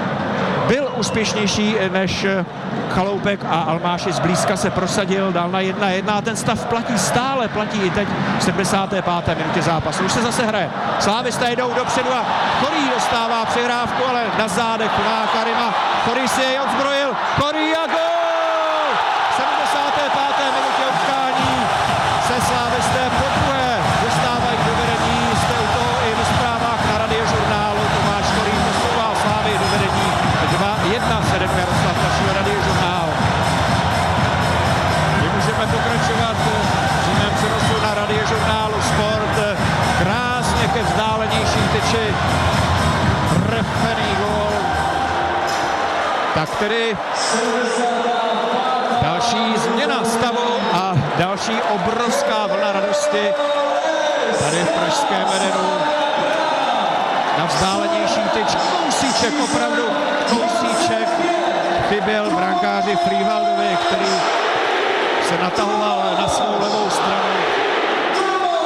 byl úspěšnější než Chaloupek a Almáši zblízka se prosadil, dal na 1-1 a ten stav platí stále, platí i teď v 75. minutě zápasu. Už se zase hraje. Slávisté jdou dopředu a Chorý dostává přihrávku, ale na zádech má Karima. Chorý si jej odzbrojil. Chorý a gól! V 75. minutě utkání se slávisté podruhé dostávají do vedení. Jste u toho i ve zprávách na Radiožurnálu. Tomáš Chorý posouvá Slávy do vedení 2-1 se jmenuje Jaroslav Tašil, Radiožurnál. My můžeme pokračovat v přímém přenosu na Radiožurnálu Sport. Krásně ke vzdálenější tyči trefený gól. Tak tedy další změna stavu a další obrovská vlna radosti tady v pražském Edenu. Na vzdálenější tyč kousíček, opravdu kousíček chyběl brankáři Frivaldovi, který se natahoval na svou levou stranu.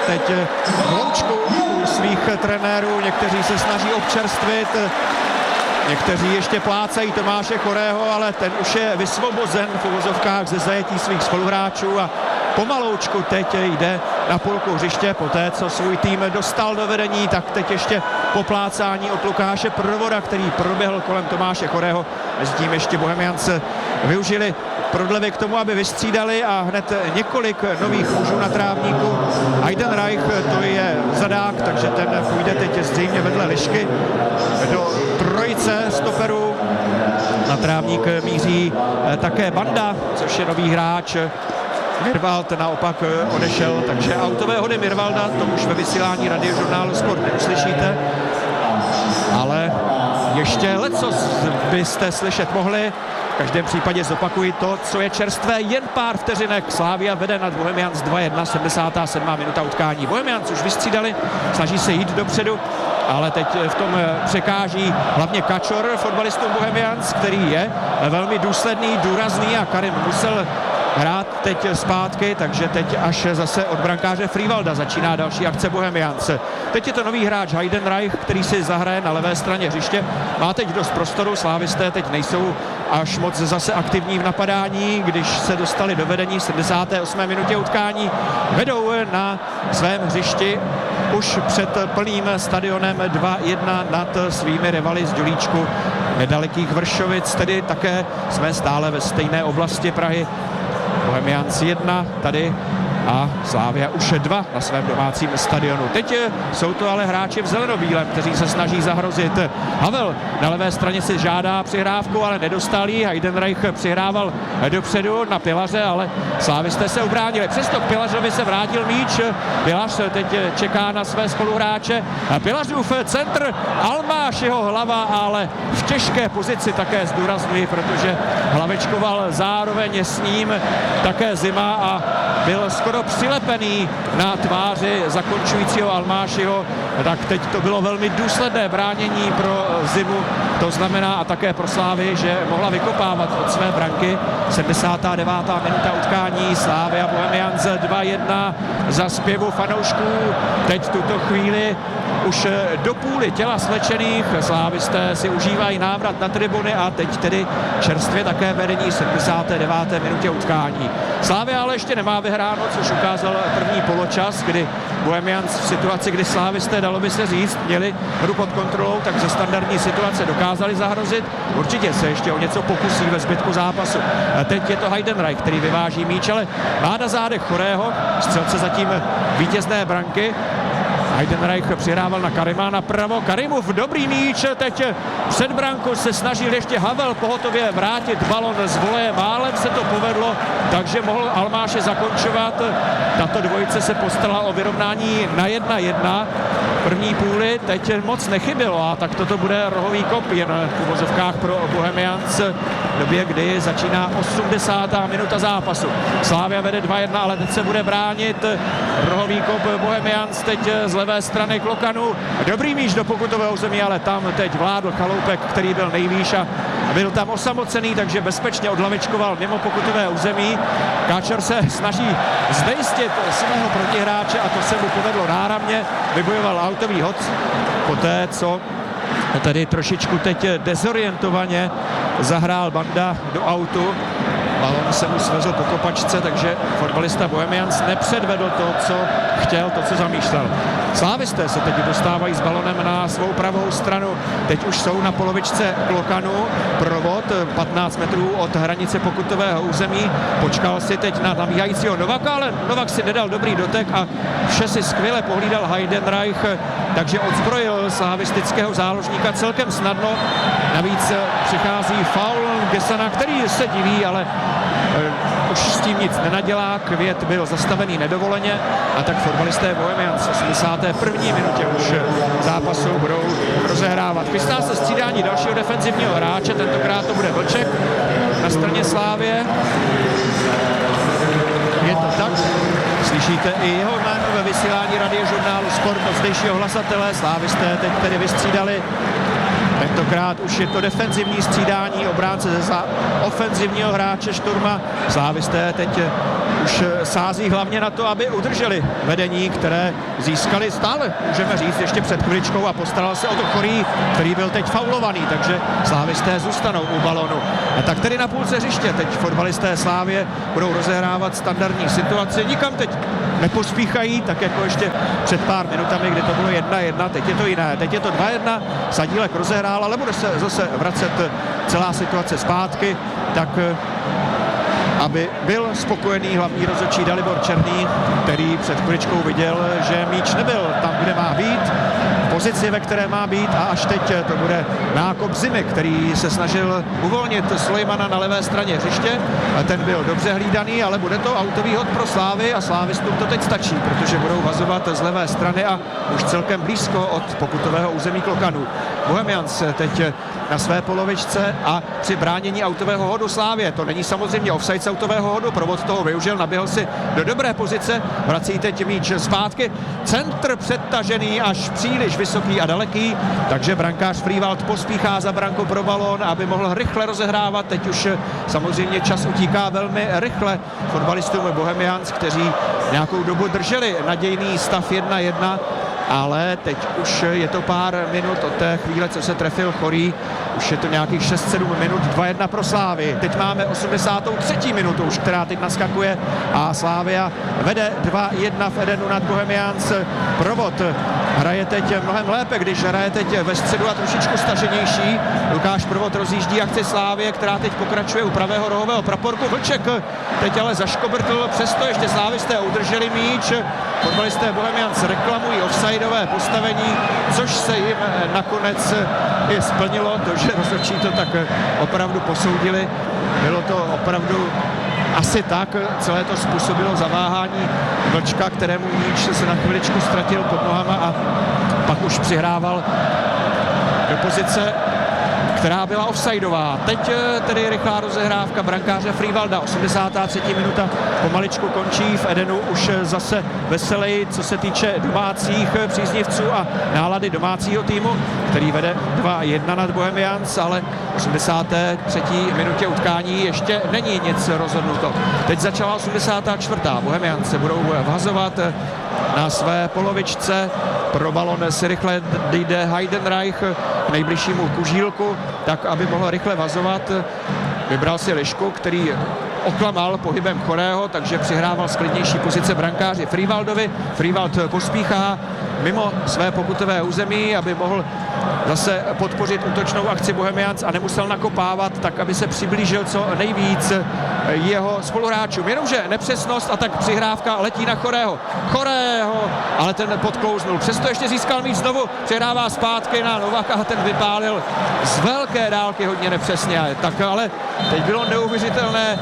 teď hloučku u svých trenérů, někteří se snaží občerstvit, někteří ještě plácají Tomáše Chorého, ale ten už je vysvobozen v uvozovkách ze zajetí svých spoluhráčů a pomaloučku teď jde na půlku hřiště, poté co svůj tým dostal do vedení, tak teď ještě poplácání od Lukáše Provoda, který proběhl kolem Tomáše Chorého. Mezitím ještě Bohemians využili prodlevy k tomu, aby vystřídali a hned několik nových mužů na trávníku. Heidenreich, to je zadák, takže ten půjde teď zřejmě vedle Lišky do trojice stoperů. Na trávník míří také Banda, což je nový hráč. Mirvald naopak odešel, takže autové hody Mirvalda, to už ve vysílání Radiožurnálu Sport neuslyšíte, ale ještě lecos byste slyšet mohli. V každém případě zopakuji to, co je čerstvé, jen pár vteřinek. Slavia vede nad Bohemians 2-1, 77. minuta utkání. Bohemians už vystřídali, snaží se jít dopředu, ale teď v tom překáží hlavně Kačor, fotbalistům Bohemians, který je velmi důsledný, důrazný a Karim musel hrát teď zpátky, takže teď až zase od brankáře Frivalda začíná další akce Bohemians. Teď je to nový hráč Heidenreich, který si zahraje na levé straně hřiště. Má teď dost prostoru, slávisté teď nejsou až moc zase aktivní v napadání, když se dostali do vedení v 78. minutě utkání. Vedou na svém hřišti už před plným stadionem 2-1 nad svými rivaly z Dělíčku nedalekých Vršovic, tedy také jsme stále ve stejné oblasti Prahy. Bohemians 1 tady a Slavia už 2 na svém domácím stadionu. Teď jsou to ale hráči v zelenobílém, kteří se snaží zahrozit. Havel na levé straně si žádá přihrávku, ale nedostal ji. Heidenreich přihrával dopředu na Pilaře, ale slávisté se ubránili. Přesto k Pilařovi se vrátil míč. Pilař teď čeká na své spoluhráče. Pilařův centr, Almáš jeho hlava, ale v těžké pozici také zdůrazňuji, protože hlavečkoval zároveň s ním také Zima a byl skoro přilepený na tváři zakončujícího Almášiho, tak teď to bylo velmi důsledné bránění pro Zimu, to znamená a také pro Slávy, že mohla vykopávat od své branky. 79. minuta utkání, Slavia Bohemians 2-1 za zpěvu fanoušků. Teď v tuto chvíli už do půly těla slečených, slávisté si užívají návrat na tribuny a teď tedy čerstvě také vedení 79. minutě utkání. Slavia ale ještě nemá vyhráno, což ukázal první poločas, kdy Bohemians v situaci, kdy slávisté, dalo by se říct, měli hru pod kontrolou, tak ze standardní situace dokázali zahrozit. Určitě se ještě o něco pokusí ve zbytku zápasu. A teď je to Heidenreich, který vyváží míč, ale má na zádech Chorého, střelce zatím vítězné branky. Heidenreich přihrával na Karima napravo. Karimův dobrý míč, teď před branku se snažil ještě Havel pohotově vrátit balon z voleje. Málem se to povedlo, takže mohl Almáše zakončovat. Tato dvojice se postarala o vyrovnání na 1-1. První půli teď moc nechybilo a tak toto bude rohový kop jen v uvozovkách pro Bohemians v době, kdy začíná 80. minuta zápasu. Slavia vede 2-1, ale teď se bude bránit. Rohový kop Bohemians teď z levé strany k Lokanu. Dobrý míč do pokutového území, ale tam teď vládl Chaloupek, který byl nejvýš a byl tam osamocený, takže bezpečně odlavečkoval mimo pokutové území. Káčor se snaží znejistit svého protihráče a to se mu povedlo náramně. Vybojoval autový hod, poté co tady trošičku teď dezorientovaně zahrál Banda do autu. Balon se mu svezl po kopačce, takže fotbalista Bohemians nepředvedl to, co chtěl, to, co zamýšlel. Slávisté se teď dostávají s balonem na svou pravou stranu. Teď už jsou na polovičce Klokanu. Provod 15 metrů od hranice pokutového území. Počkal si teď na nabíhajícího Novaka, ale Novak si nedal dobrý dotek a vše si skvěle pohlídal Heidenreich, takže odzbrojil slavistického záložníka celkem snadno. Navíc přichází faul Gesana, který se diví, ale už s tím nic nenadělá. Květ byl zastavený nedovoleně a tak fotbalisté Bohemians v 81. minutě už zápasu budou rozehrávat. Chystá se střídání dalšího defenzivního hráče, tentokrát to bude Vlček na straně Slávie. Je to tak. Slyšíte i jeho jméno ve vysílání Radiožurnálu Sport od zdejšího hlasatele. Slávisté teď tedy vystřídali. Tentokrát už je to defenzivní střídání obránce za ofenzivního hráče Šturma. Slávisté teď už sází hlavně na to, aby udrželi vedení, které získali stále, můžeme říct, ještě před chviličkou a postaral se o to Chorý, který byl teď faulovaný, takže slávisté zůstanou u balonu. A tak tedy na půlce hřiště teď fotbalisté Slávie budou rozehrávat standardní situaci, nikam teď nepospíchají, tak jako ještě před pár minutami, kdy to bylo 1-1, teď je to jiné, teď je to 2-1, Sadílek rozehrál, ale bude se zase vracet celá situace zpátky, tak aby byl spokojený hlavní rozhodčí Dalibor Černý, který před chviličkou viděl, že míč nebyl tam, kde má být, v pozici, ve které má být, a až teď to bude nákop Zimy, který se snažil uvolnit Sulejmana na levé straně hřiště. Ten byl dobře hlídaný, ale bude to autový hod pro Slávy a slávistům to teď stačí, protože budou vazovat z levé strany a už celkem blízko od pokutového území Klokanů. Bohemians teď na své polovičce a při bránění autového hodu Slávie. To není samozřejmě offside z autového hodu, Provod toho využil, naběhl si do dobré pozice, vrací teď míč zpátky, centr přetažený až příliš vysoký a daleký, takže brankář Frývald pospíchá za branku pro balón, aby mohl rychle rozehrávat. Teď už samozřejmě čas utíká velmi rychle fotbalistům Bohemians, kteří nějakou dobu drželi nadějný stav 1-1, ale teď už je to pár minut od té chvíle, co se trefil Chorý, už je to nějakých 6-7 minut, 2-1 pro Slávy. Teď máme 83. minutu už, která teď naskakuje a Slávia vede 2-1 v Edenu nad Bohemians. Provod hraje teď mnohem lépe, když hraje teď ve středu a trošičku staženější. Lukáš Provod rozjíždí akci Slávie, která teď pokračuje u pravého rohového praporku. Vlček teď ale zaškobrtl, přesto ještě slávisté udrželi míč. Fotbalisté Bohemians reklamují offsideové postavení, což se jim nakonec i splnilo, to, že rozhodčí to tak opravdu posoudili. Bylo to opravdu asi tak, celé to způsobilo zaváhání Vlčka, kterému míč se na chviličku ztratil pod nohama a pak už přihrával do pozice, která byla offsideová. Teď tedy rychlá rozehrávka brankáře Frývalda, 83. minuta pomaličku končí, v Edenu už zase veselej, co se týče domácích příznivců a nálady domácího týmu, který vede 2-1 nad Bohemians, ale v 83. minutě utkání ještě není nic rozhodnuto. Teď začala 84. Bohemians se budou vhazovat na své polovičce, pro balon si rychle jde Heidenreich k nejbližšímu kužílku, tak aby mohl rychle vazovat. Vybral si Lišku, který oklamal pohybem Chorého, takže přihrával z klidnější pozice brankáři Frývaldovi. Frývald pospíchá mimo své pokutové území, aby mohl zase podpořit útočnou akci Bohemians a nemusel nakopávat, tak aby se přiblížil co nejvíc jeho spoluhráčům. Jenomže nepřesnost a tak přihrávka letí na Chorého, ale ten podklouznul. Přesto ještě získal míč znovu, přihrává zpátky na Novaka a ten vypálil z velké dálky hodně nepřesně. Tak ale teď bylo neuvěřitelné,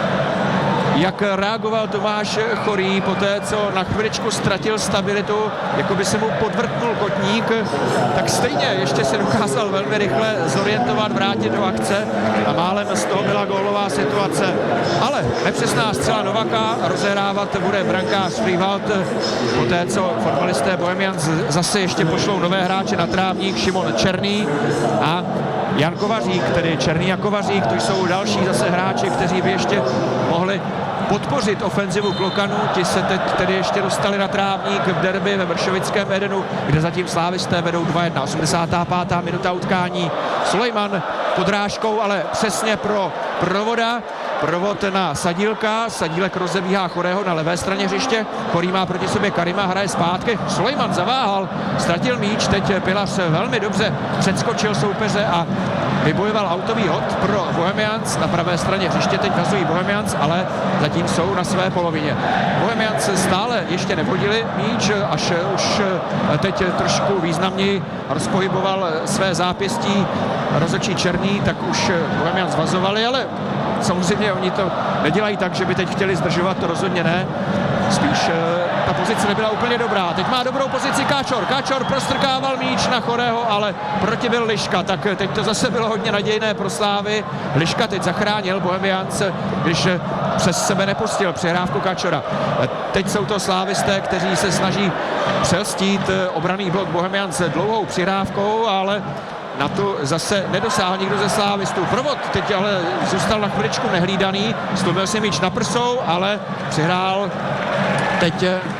jak reagoval Tomáš Chorý po té, co na chviličku ztratil stabilitu, jako by se mu podvrtnul kotník, tak stejně ještě se dokázal velmi rychle zorientovat, vrátit do akce a málem z toho byla gólová situace. Ale nepřesná střela Novaka, rozehrávat bude brankář Frývald po té, co fotbalisté Bohemians zase ještě pošlou nové hráče na trávník, Šimon Černý a Jan Kovařík, tedy Černý a Kovařík, to jsou další zase hráči, kteří by ještě mohli podpořit ofenzivu Klokanů. Ti se teď tedy ještě dostali na trávník v derby ve vršovickém Edenu, kde zatím slávisté vedou 2-1. 85. minuta utkání. Sulejman podrážkou, ale přesně pro Provoda. Provod na Sadílka, Sadílek rozebíhá Chorého na levé straně hřiště, Chorý má proti sobě Karima, hraje zpátky, Sulejman zaváhal, ztratil míč, teď Pilař velmi dobře předskočil soupeře a vybojoval autový hod pro Bohemians. Na pravé straně hřiště teď hazují Bohemians, ale zatím jsou na své polovině. Bohemians stále ještě nevodili míč, až už teď trošku významněji rozpohyboval své zápěstí rozhodčí Černý, tak už Bohemians vazovali, ale samozřejmě oni to nedělají tak, že by teď chtěli zdržovat, to rozhodně ne. Spíš ta pozice nebyla úplně dobrá. Teď má dobrou pozici Káčor prostrkával míč na Chorého, ale proti byl Liška, tak teď to zase bylo hodně nadějné pro Slávy. Liška teď zachránil Bohemians, když přes sebe nepustil přihrávku Káčora. Teď jsou to slávisté, kteří se snaží přelstít obranný blok Bohemians dlouhou přihrávkou, ale na tu zase nedosáhl nikdo ze slávistů. Provod teď ale zůstal na chviličku nehlídaný, stlumil si míč na prsou, ale přihrál teď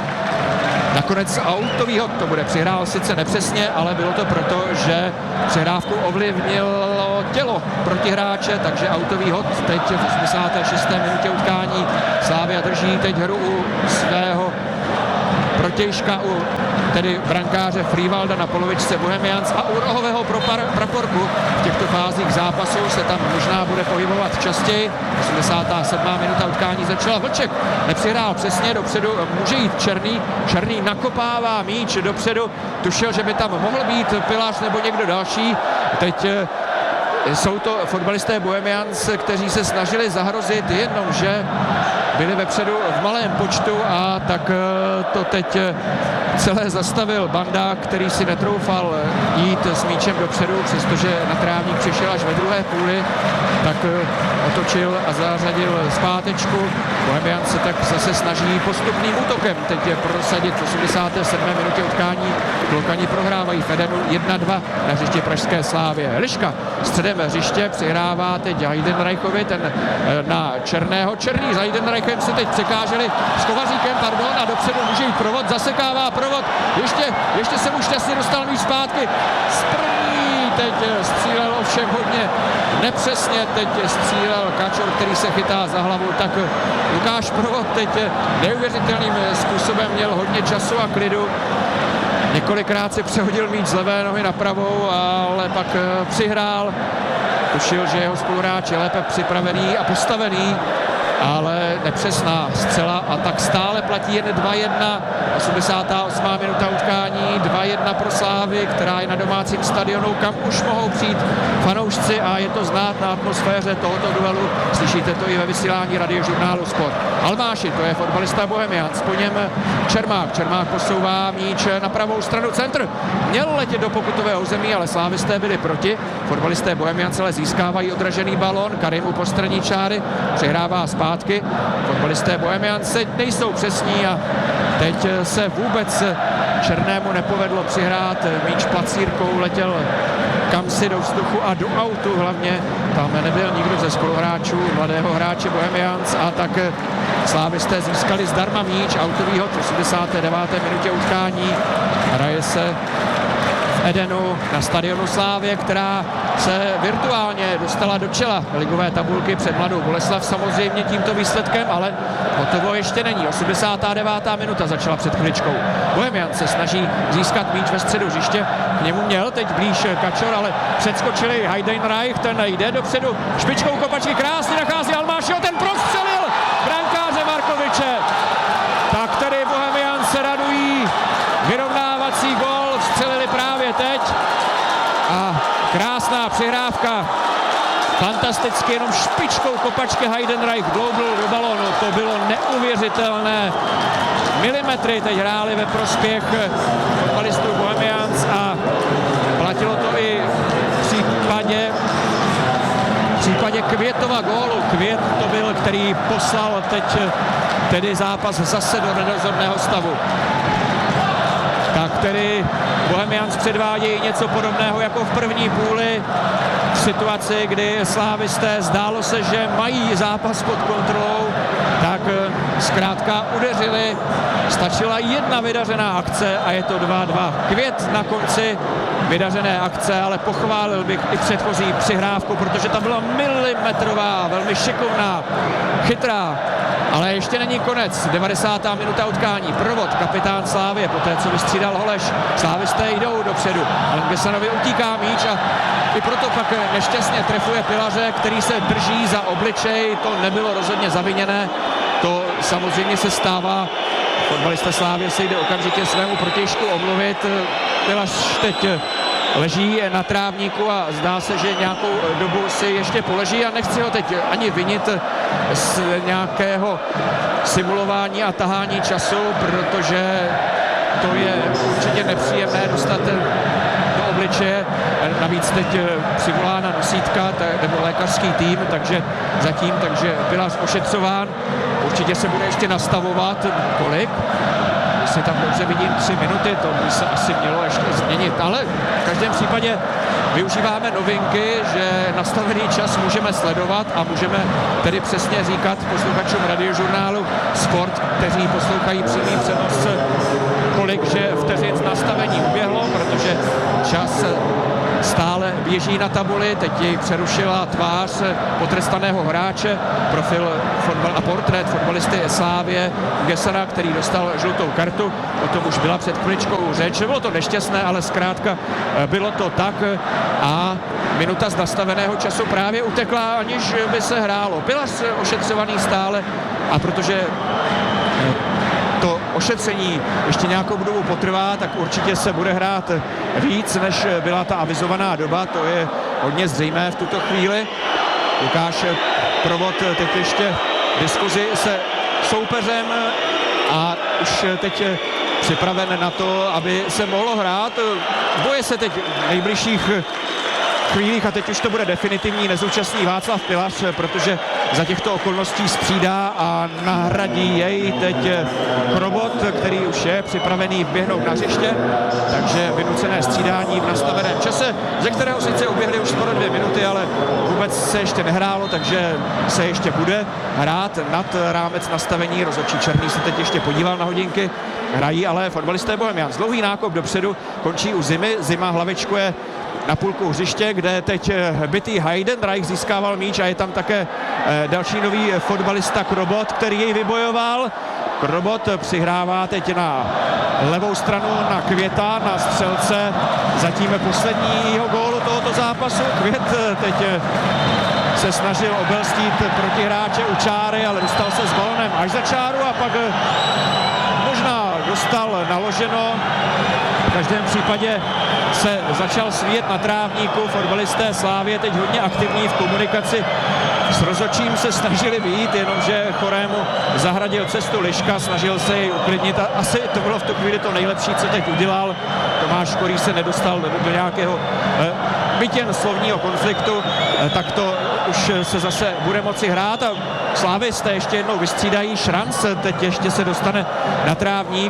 nakonec autový hod to bude. Přihrál sice nepřesně, ale bylo to proto, že přihrávku ovlivnilo tělo protihráče, takže autový hod teď v 86. minutě utkání. Slávia drží teď hru u svého protějška, u tedy brankáře Frivalda na polovičce Bohemians a u rohového praporku. V těchto fázích zápasu se tam možná bude pohybovat častěji. 87. minuta utkání začala. Vlček nepřihrál přesně dopředu, může jít Černý. Černý nakopává míč dopředu, tušil, že by tam mohl být Pilář nebo někdo další. Teď jsou to fotbalisté Bohemians, kteří se snažili zahrozit, jenomže byli vepředu v malém počtu a tak to teď celé zastavil Banda, který si netroufal jít s míčem dopředu, přestože na trávník přišel až ve druhé půli, tak otočil a zařadil zpátečku. Bohemians se tak zase snaží postupným útokem teď prosadit v 87. minutě utkání. Klokani prohrávají v Edenu 1-2 na hřiště pražské Slávie. Liška středem hřiště přihrává teď Heidenreichovi, ten na Černého. Černý za Heidenreichem se teď překáželi s Kovaříkem, a dopředu může jít Provod, zasekává Provod, ještě se mu šťastně dostal míč zpátky. Z první teď střílel ovšem hodně nepřesně, teď střílel Kačor, který se chytá za hlavu, tak Lukáš Provod teď neuvěřitelným způsobem měl hodně času a klidu. Několikrát si přehodil míč z levé nohy na pravou, ale pak přihrál. Tušil, že jeho spoluhráč je lépe připravený a postavený, ale nepřesná střela a tak stále platí jen 2-1. 88. minuta utkání, 2-1 pro Slávy, která je na domácím stadionu, kam už mohou přijít fanoušci a je to znát na atmosféře tohoto duelu. Slyšíte to i ve vysílání radiožurnálu Sport. Almáši, to je fotbalista Bohemians, po něm Čermák. Čermák posouvá míč na pravou stranu, centr. Měl letět do pokutového území, ale slávisté byli proti. Fotbalisté Bohemians ale získávají odražený balón, Karim u postranní čáry přihrává zpátky. Fotbalisté Bohemians nejsou přesní a teď se vůbec Černému nepovedlo přihrát. Míč placírkou letěl kamsi do vzduchu a do autu hlavně. Tam nebyl nikdo ze spoluhráčů mladého hráče Bohemians a tak slávisté získali zdarma míč. Autový hod v 89. minutě utkání. Hraje se v Edenu na stadionu Slávie, která se virtuálně dostala do čela ligové tabulky před Mladou Boleslav samozřejmě tímto výsledkem, ale hotovo ještě není. 89. minuta začala před chviličkou. Bohemian se snaží získat míč ve středu hřiště. K němu měl teď blíž Kačor, ale předskočili Heidenreich, ten jde dopředu špičkou kopačky, krásně nachází Almášiho, ten prostřelil brankáře Markoviče. Tak tedy Bohemian se radují. Vyrovnávací gól vstřelili právě teď. A krásná přihrávka. Fantasticky, jenom špičkou kopačky Heidenreich gloubl do balónu. To bylo neuvěřitelné. Milimetry teď hráli ve prospěch fotbalistů Bohemians a platilo to i v případě Květova gólu. Květ to byl, který poslal teď tedy zápas zase do nedozorného stavu. Tak tedy Bohemians předvádějí něco podobného jako v první půli. V situaci, kdy slávisté zdálo se, že mají zápas pod kontrolou, tak zkrátka udeřili. Stačila jedna vydařená akce a je to 2-2. Květ na konci vydařené akce, ale pochválil bych i předchozí přihrávku, protože ta byla milimetrová, velmi šikovná, chytrá. Ale ještě není konec. 90. minuta utkání. Provod, kapitán Slávie, poté co vystřídal Holeš. Slávisté jdou dopředu. Ale Gesanovi utíká míč a i proto pak nešťastně trefuje Pilaře, který se drží za obličej. To nebylo rozhodně zaviněné. To samozřejmě se stává. Fotbalista Slávie se jde okamžitě svému protějšku omluvit. Pilař teď leží na trávníku a zdá se, že nějakou dobu si ještě poleží a nechci ho teď ani vinit z nějakého simulování a tahání času, protože to je určitě nepříjemné dostat do obličeje. Navíc teď přivolána nosítka nebo lékařský tým, takže Pilař ošetřován. Určitě se bude ještě nastavovat. Kolik? jestli tam dobře vidím 3 minuty, to by se asi mělo ještě změnit, ale v každém případě využíváme novinky, že nastavený čas můžeme sledovat a můžeme tedy přesně říkat posluchačům radiožurnálu Sport, kteří poslouchají přímý přenos, kolik že vteřin z nastavení uběhlo, protože čas stále běží na tabuli, teď jej přerušila tvář potrestaného hráče, profil a portrét fotbalisty Slávie Gesana, který dostal žlutou kartu, o tom už byla před chviličkou řeč, bylo to nešťastné, ale zkrátka bylo to tak a minuta z nastaveného času právě utekla, aniž by se hrálo. Pilař ošetřovaný stále a protože to ošetření ještě nějakou dobu potrvá, tak určitě se bude hrát víc, než byla ta avizovaná doba, to je hodně zřejmé v tuto chvíli. Lukáš Provod teď ještě v diskuzi se soupeřem a už teď připraven na to, aby se mohlo hrát. Boje se teď v nejbližších chvílích a teď už to bude definitivní, nezúčastní Václav Pilař, protože za těchto okolností střídá a nahradí jej teď Chrobot, který už je připravený vběhnout na hřiště, takže vynucené střídání v nastaveném čase, ze kterého sice uběhly už skoro 2 minuty, ale vůbec se ještě nehrálo, takže se ještě bude hrát nad rámec nastavení. Rozhodčí Černý se teď ještě podíval na hodinky, hrají ale fotbalisté Bohemians. Dlouhý nákop dopředu končí u Zimy, Zima hlavičkuje na půlku hřiště, kde teď bitý Heidenreich získával míč a je tam také další nový fotbalista Chrobot, který jej vybojoval. Chrobot přihrává teď na levou stranu na Květa, na střelce zatím posledního gólu tohoto zápasu. Květ teď se snažil obelstít protihráče u čáry, ale dostal se s balonem až za čáru a pak možná dostal naloženo. V každém případě se začal svíjet na trávníku. Fotbalisté Slávie teď hodně aktivní v komunikaci s rozhodčím se snažili vyjít, jenomže Chorému zahradil cestu Liška, snažil se jej uklidnit a asi to bylo v tu chvíli to nejlepší, co teď udělal. Tomáš Korý se nedostal do nějakého byť jen slovního konfliktu, tak to už se zase bude moci hrát a slávisté ještě jednou vystřídají. Šranc teď ještě se dostane na trávník,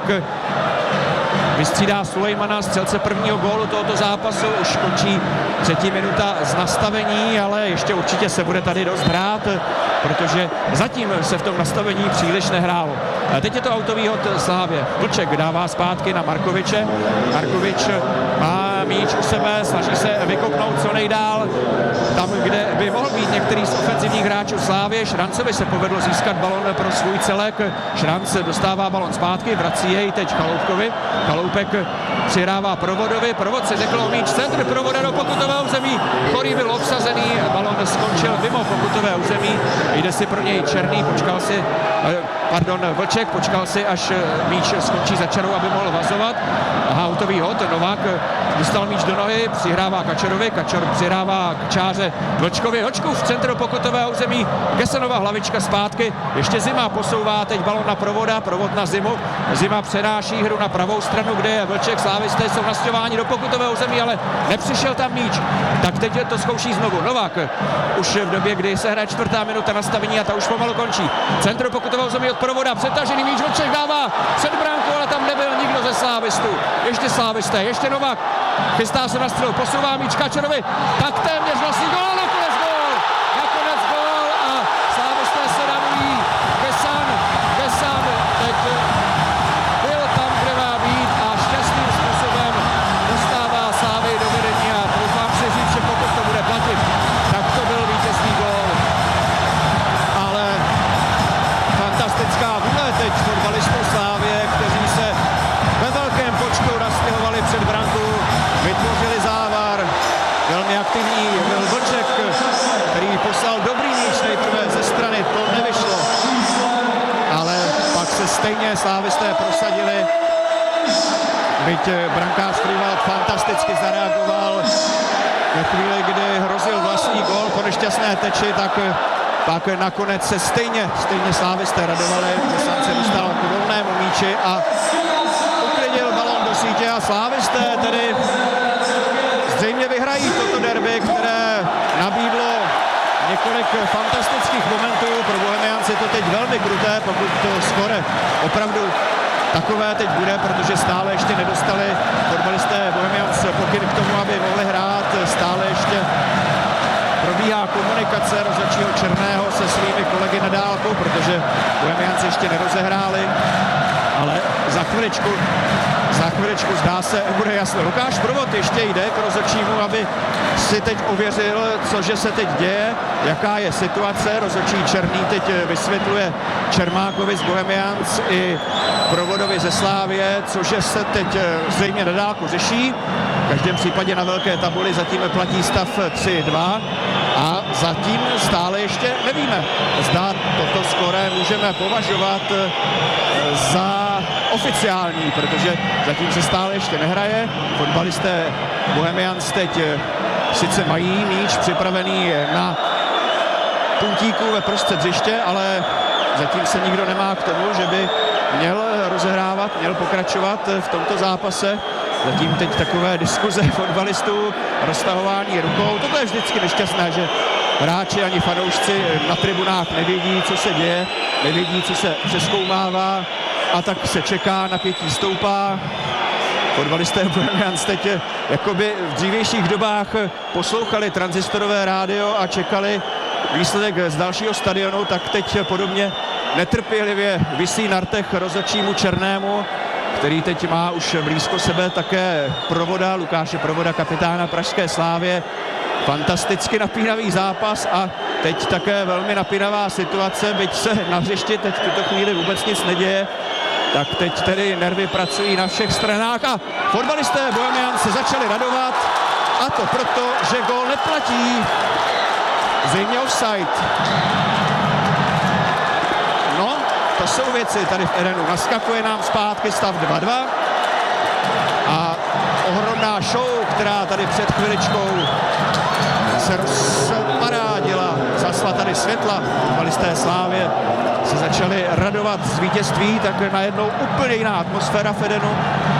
vystřídá Sulejmana, střelce prvního gólu tohoto zápasu, už končí 3. minuta z nastavení, ale ještě určitě se bude tady dost hrát, protože zatím se v tom nastavení příliš nehrálo. A teď je to autový hod Slávě. Vlček dává zpátky na Markoviče. Markovič má míč u sebe, snaží se vykopnout co nejdál. Tam, kde by mohl být některý z ofenzivních hráčů Slávě, Šrancovi se povedlo získat balon pro svůj celek. Šranc dostává balon zpátky, vrací jej teď Chaloupkovi. Chaloupek přihrává Provodovi, Provod si řekl míč, centr Provoda do pokutového území. Chorý byl obsazený, balon skončil mimo pokutové území. Jde si pro něj Černý, Vlček počkal si, až míč skončí za čarou, aby mohl vazovat. Aha, autový hod, Novák dostal míč do nohy, přihrává Kačorovi, Kačor přihrává k čáře Vlčkovi, Hočkův v centru pokutového území, Gesanova hlavička zpátky, ještě Zima posouvá teď balon na Provoda, Provod na Zimu, Zima přenáší hru na pravou stranu, kde je Vlček, slávisté jsou nastěhováni do pokutového území, ale nepřišel tam míč, tak teď to zkouší znovu Novák, už v době, kdy se hraje 4. minuta nastavení a ta už pomalu končí. Centru pokutového území od Provoda, přetažený míč, Vlček dává před bránku, ale tam nebyl nikdo ze slávistů. Ještě slávisté, ještě Novák, chystá se na střelu, posouvá míč Kačerovi, tak téměř vlastní gól, nakonec gól a slávisté se radují. Gesan teď byl tam, kde má být a šťastným způsobem dostává Slávy do vedení a doufám si říct, že pokud to bude platit, tak to byl vítězný gól. Ale fantastická vůle teď fotbalistů Slávie, kteří se ve velkém počtu nastěhovali před branku, vytvořili závar. Velmi aktivní byl Vlček, který poslal dobrý míč nejprve ze strany, to nevyšlo. Ale pak se stejně slávisté prosadili. Byť brankář Frývald fantasticky zareagoval. Ve chvíli, kdy hrozil vlastní gól po nešťastné teči, tak pak nakonec se stejně slávisté radovali, že jsem se dostal k volnému míči a uklidil balon do sítě a slávisté tedy zřejmě vyhrají toto derby, které nabídlo několik fantastických momentů. Pro Bohemians je to teď velmi kruté, pokud to skore opravdu takové teď bude, protože stále ještě nedostali fotbalisté Bohemians pokyn k tomu, aby mohli hrát. Stále ještě probíhá komunikace rozhodčího Černého se svými kolegy na dálku, protože Bohemians ještě nerozehráli, ale za chviličku zdá se, bude jasno. Lukáš Provod ještě jde k rozhodčímu, aby si teď ověřil, cože se teď děje, jaká je situace. Rozhodčí Černý teď vysvětluje Čermákovi z Bohemians i Provodovi ze Slávie, cože se teď zřejmě na dálku řeší. V každém případě na velké tabuli zatím platí stav 3-2 a zatím stále ještě nevíme, zda toto skóre můžeme považovat za oficiální, protože zatím se stále ještě nehraje. Fotbalisté Bohemians teď sice mají míč připravený na puntíku ve prostřed hřiště, ale zatím se nikdo nemá k tomu, že by měl rozehrávat, měl pokračovat v tomto zápase. Zatím teď takové diskuze fotbalistů, roztahování rukou. Toto je vždycky nešťastné, že hráči ani fanoušci na tribunách nevědí, co se děje, nevědí, co se přezkoumává a tak se čeká, napětí stoupá. Fotbalisté Bohemians teď jakoby v dřívějších dobách poslouchali tranzistorové rádio a čekali výsledek z dalšího stadionu, tak teď podobně netrpělivě visí na rtech rozhodčímu Černému, který teď má už blízko sebe také Provoda, Lukáše Provoda, kapitána pražské Slávie. Fantasticky napínavý zápas a teď také velmi napínavá situace, byť se na hřišti teď v tuto chvíli vůbec nic neděje, tak teď tedy nervy pracují na všech stranách a fotbalisté Bohemians se začali radovat, a to proto, že gól neplatí. Zřejmě offside. No, to jsou věci tady v Edenu. Naskakuje nám zpátky stav 2-2 a ohromná show, která tady před chviličkou se rozparádila, zasla tady světla. Fotbalisté Slávie se začali radovat z vítězství, tak najednou úplně jiná atmosféra v Edenu.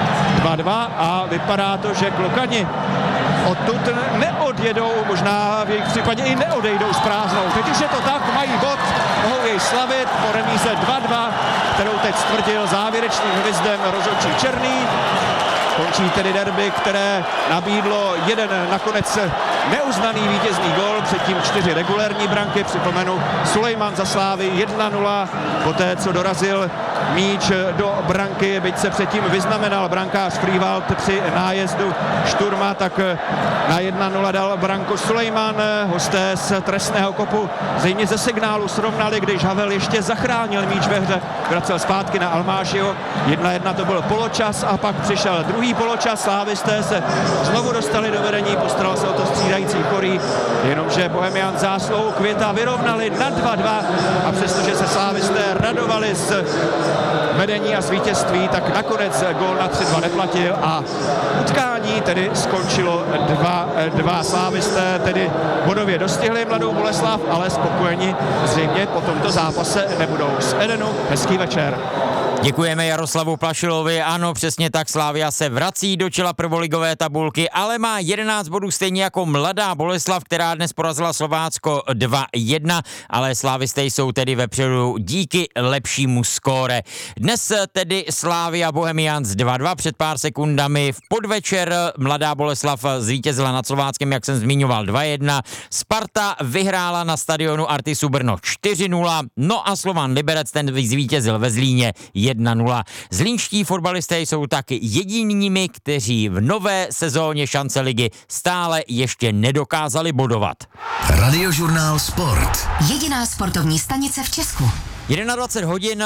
2-2 a vypadá to, že Klokani odtud neodjedou, možná v jejich případě i neodejdou s prázdnou. Teď už je to tak, mají bod, mohou jej slavit po remíze 2-2, kterou teď stvrdil závěrečným hvizdem rozhodčí Černý. Končí tedy derby, které nabídlo jeden nakonec neuznaný vítězný gól, předtím 4 regulérní branky, připomenu Sulejman za Slávy 1-0, poté co dorazil míč do branky, byť se předtím vyznamenal brankář Frývald při nájezdu Šturma, tak na 1-0 dal branku Sulejman. Hosté z trestného kopu zřejmě ze signálu srovnali, když Havel ještě zachránil míč ve hře, vracel zpátky na Almášiho. 1-1 to byl poločas a pak přišel druhý poločas. Slávisté se znovu dostali do vedení, postaral se o to střídající Chorý, jenomže Bohemian zásluhou Květa vyrovnali na 2-2 a přestože se slávisté radovali z vedení a z vítězství, tak nakonec gól na 3-2 neplatil a utkání tedy skončilo 2-2. Slávisté tedy bodově dostihli Mladou Boleslav, ale spokojeni zřejmě po tomto zápase nebudou. Z Edenu hezký večer. Děkujeme Jaroslavu Plašilovi. Ano, přesně tak, Slavia se vrací do čela prvoligové tabulky, ale má 11 bodů stejně jako Mladá Boleslav, která dnes porazila Slovácko 2-1, ale Slávisté jsou tedy vepředu díky lepšímu skóre. Dnes tedy Slavia Bohemians 2-2, před pár sekundami v podvečer Mladá Boleslav zvítězila nad Slováckem, jak jsem zmiňoval, 2-1. Sparta vyhrála na stadionu Artisu Brno 4-0, no a Slovan Liberec ten zvítězil ve Zlíně 1-0. Zlínští fotbalisté jsou taky jedinými, kteří v nové sezóně šance ligy stále ještě nedokázali bodovat. Radiožurnál Sport. Jediná sportovní stanice v Česku. 21 hodin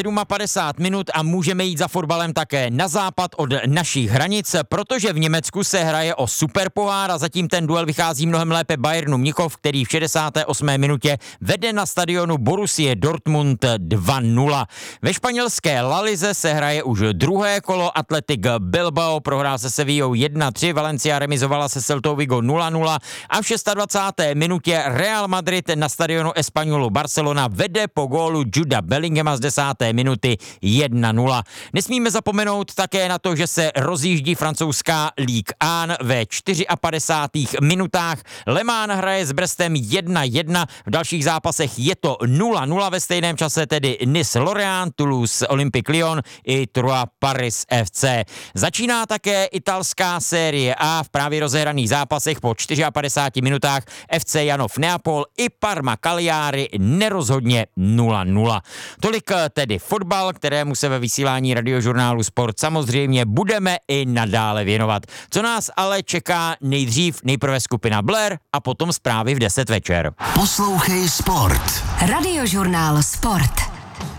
57 minut a můžeme jít za fotbalem také na západ od našich hranic, protože v Německu se hraje o superpohár a zatím ten duel vychází mnohem lépe Bayernu Mnichov, který v 68. minutě vede na stadionu Borussie Dortmund 2-0. Ve španělské La Lize se hraje už druhé kolo, Athletic Bilbao prohrál se Sevillou 1-3, Valencia remizovala se Celtou Vigo 0-0 a v 26. minutě Real Madrid na stadionu Españolu Barcelona vede po gólu Juda Bellinghama z 10. minuty 1-0. Nesmíme zapomenout také na to, že se rozjíždí francouzská Ligue 1 ve 54. minutách. Le Mans hraje s Brestem 1-1, v dalších zápasech je to 0-0 ve stejném čase, tedy Nice Lorient, Toulouse Olympique Lyon i Troyes Paris FC. Začíná také italská série A v právě rozehraných zápasech po 54 minutách FC Janov Neapol i Parma Cagliari nerozhodně 0-0. Tolik tedy fotbal, kterému se ve vysílání Radiožurnálu Sport samozřejmě budeme i nadále věnovat. Co nás ale čeká nejprve skupina Blair a potom zprávy v 10 večer. Poslouchej Sport. Radiožurnál Sport.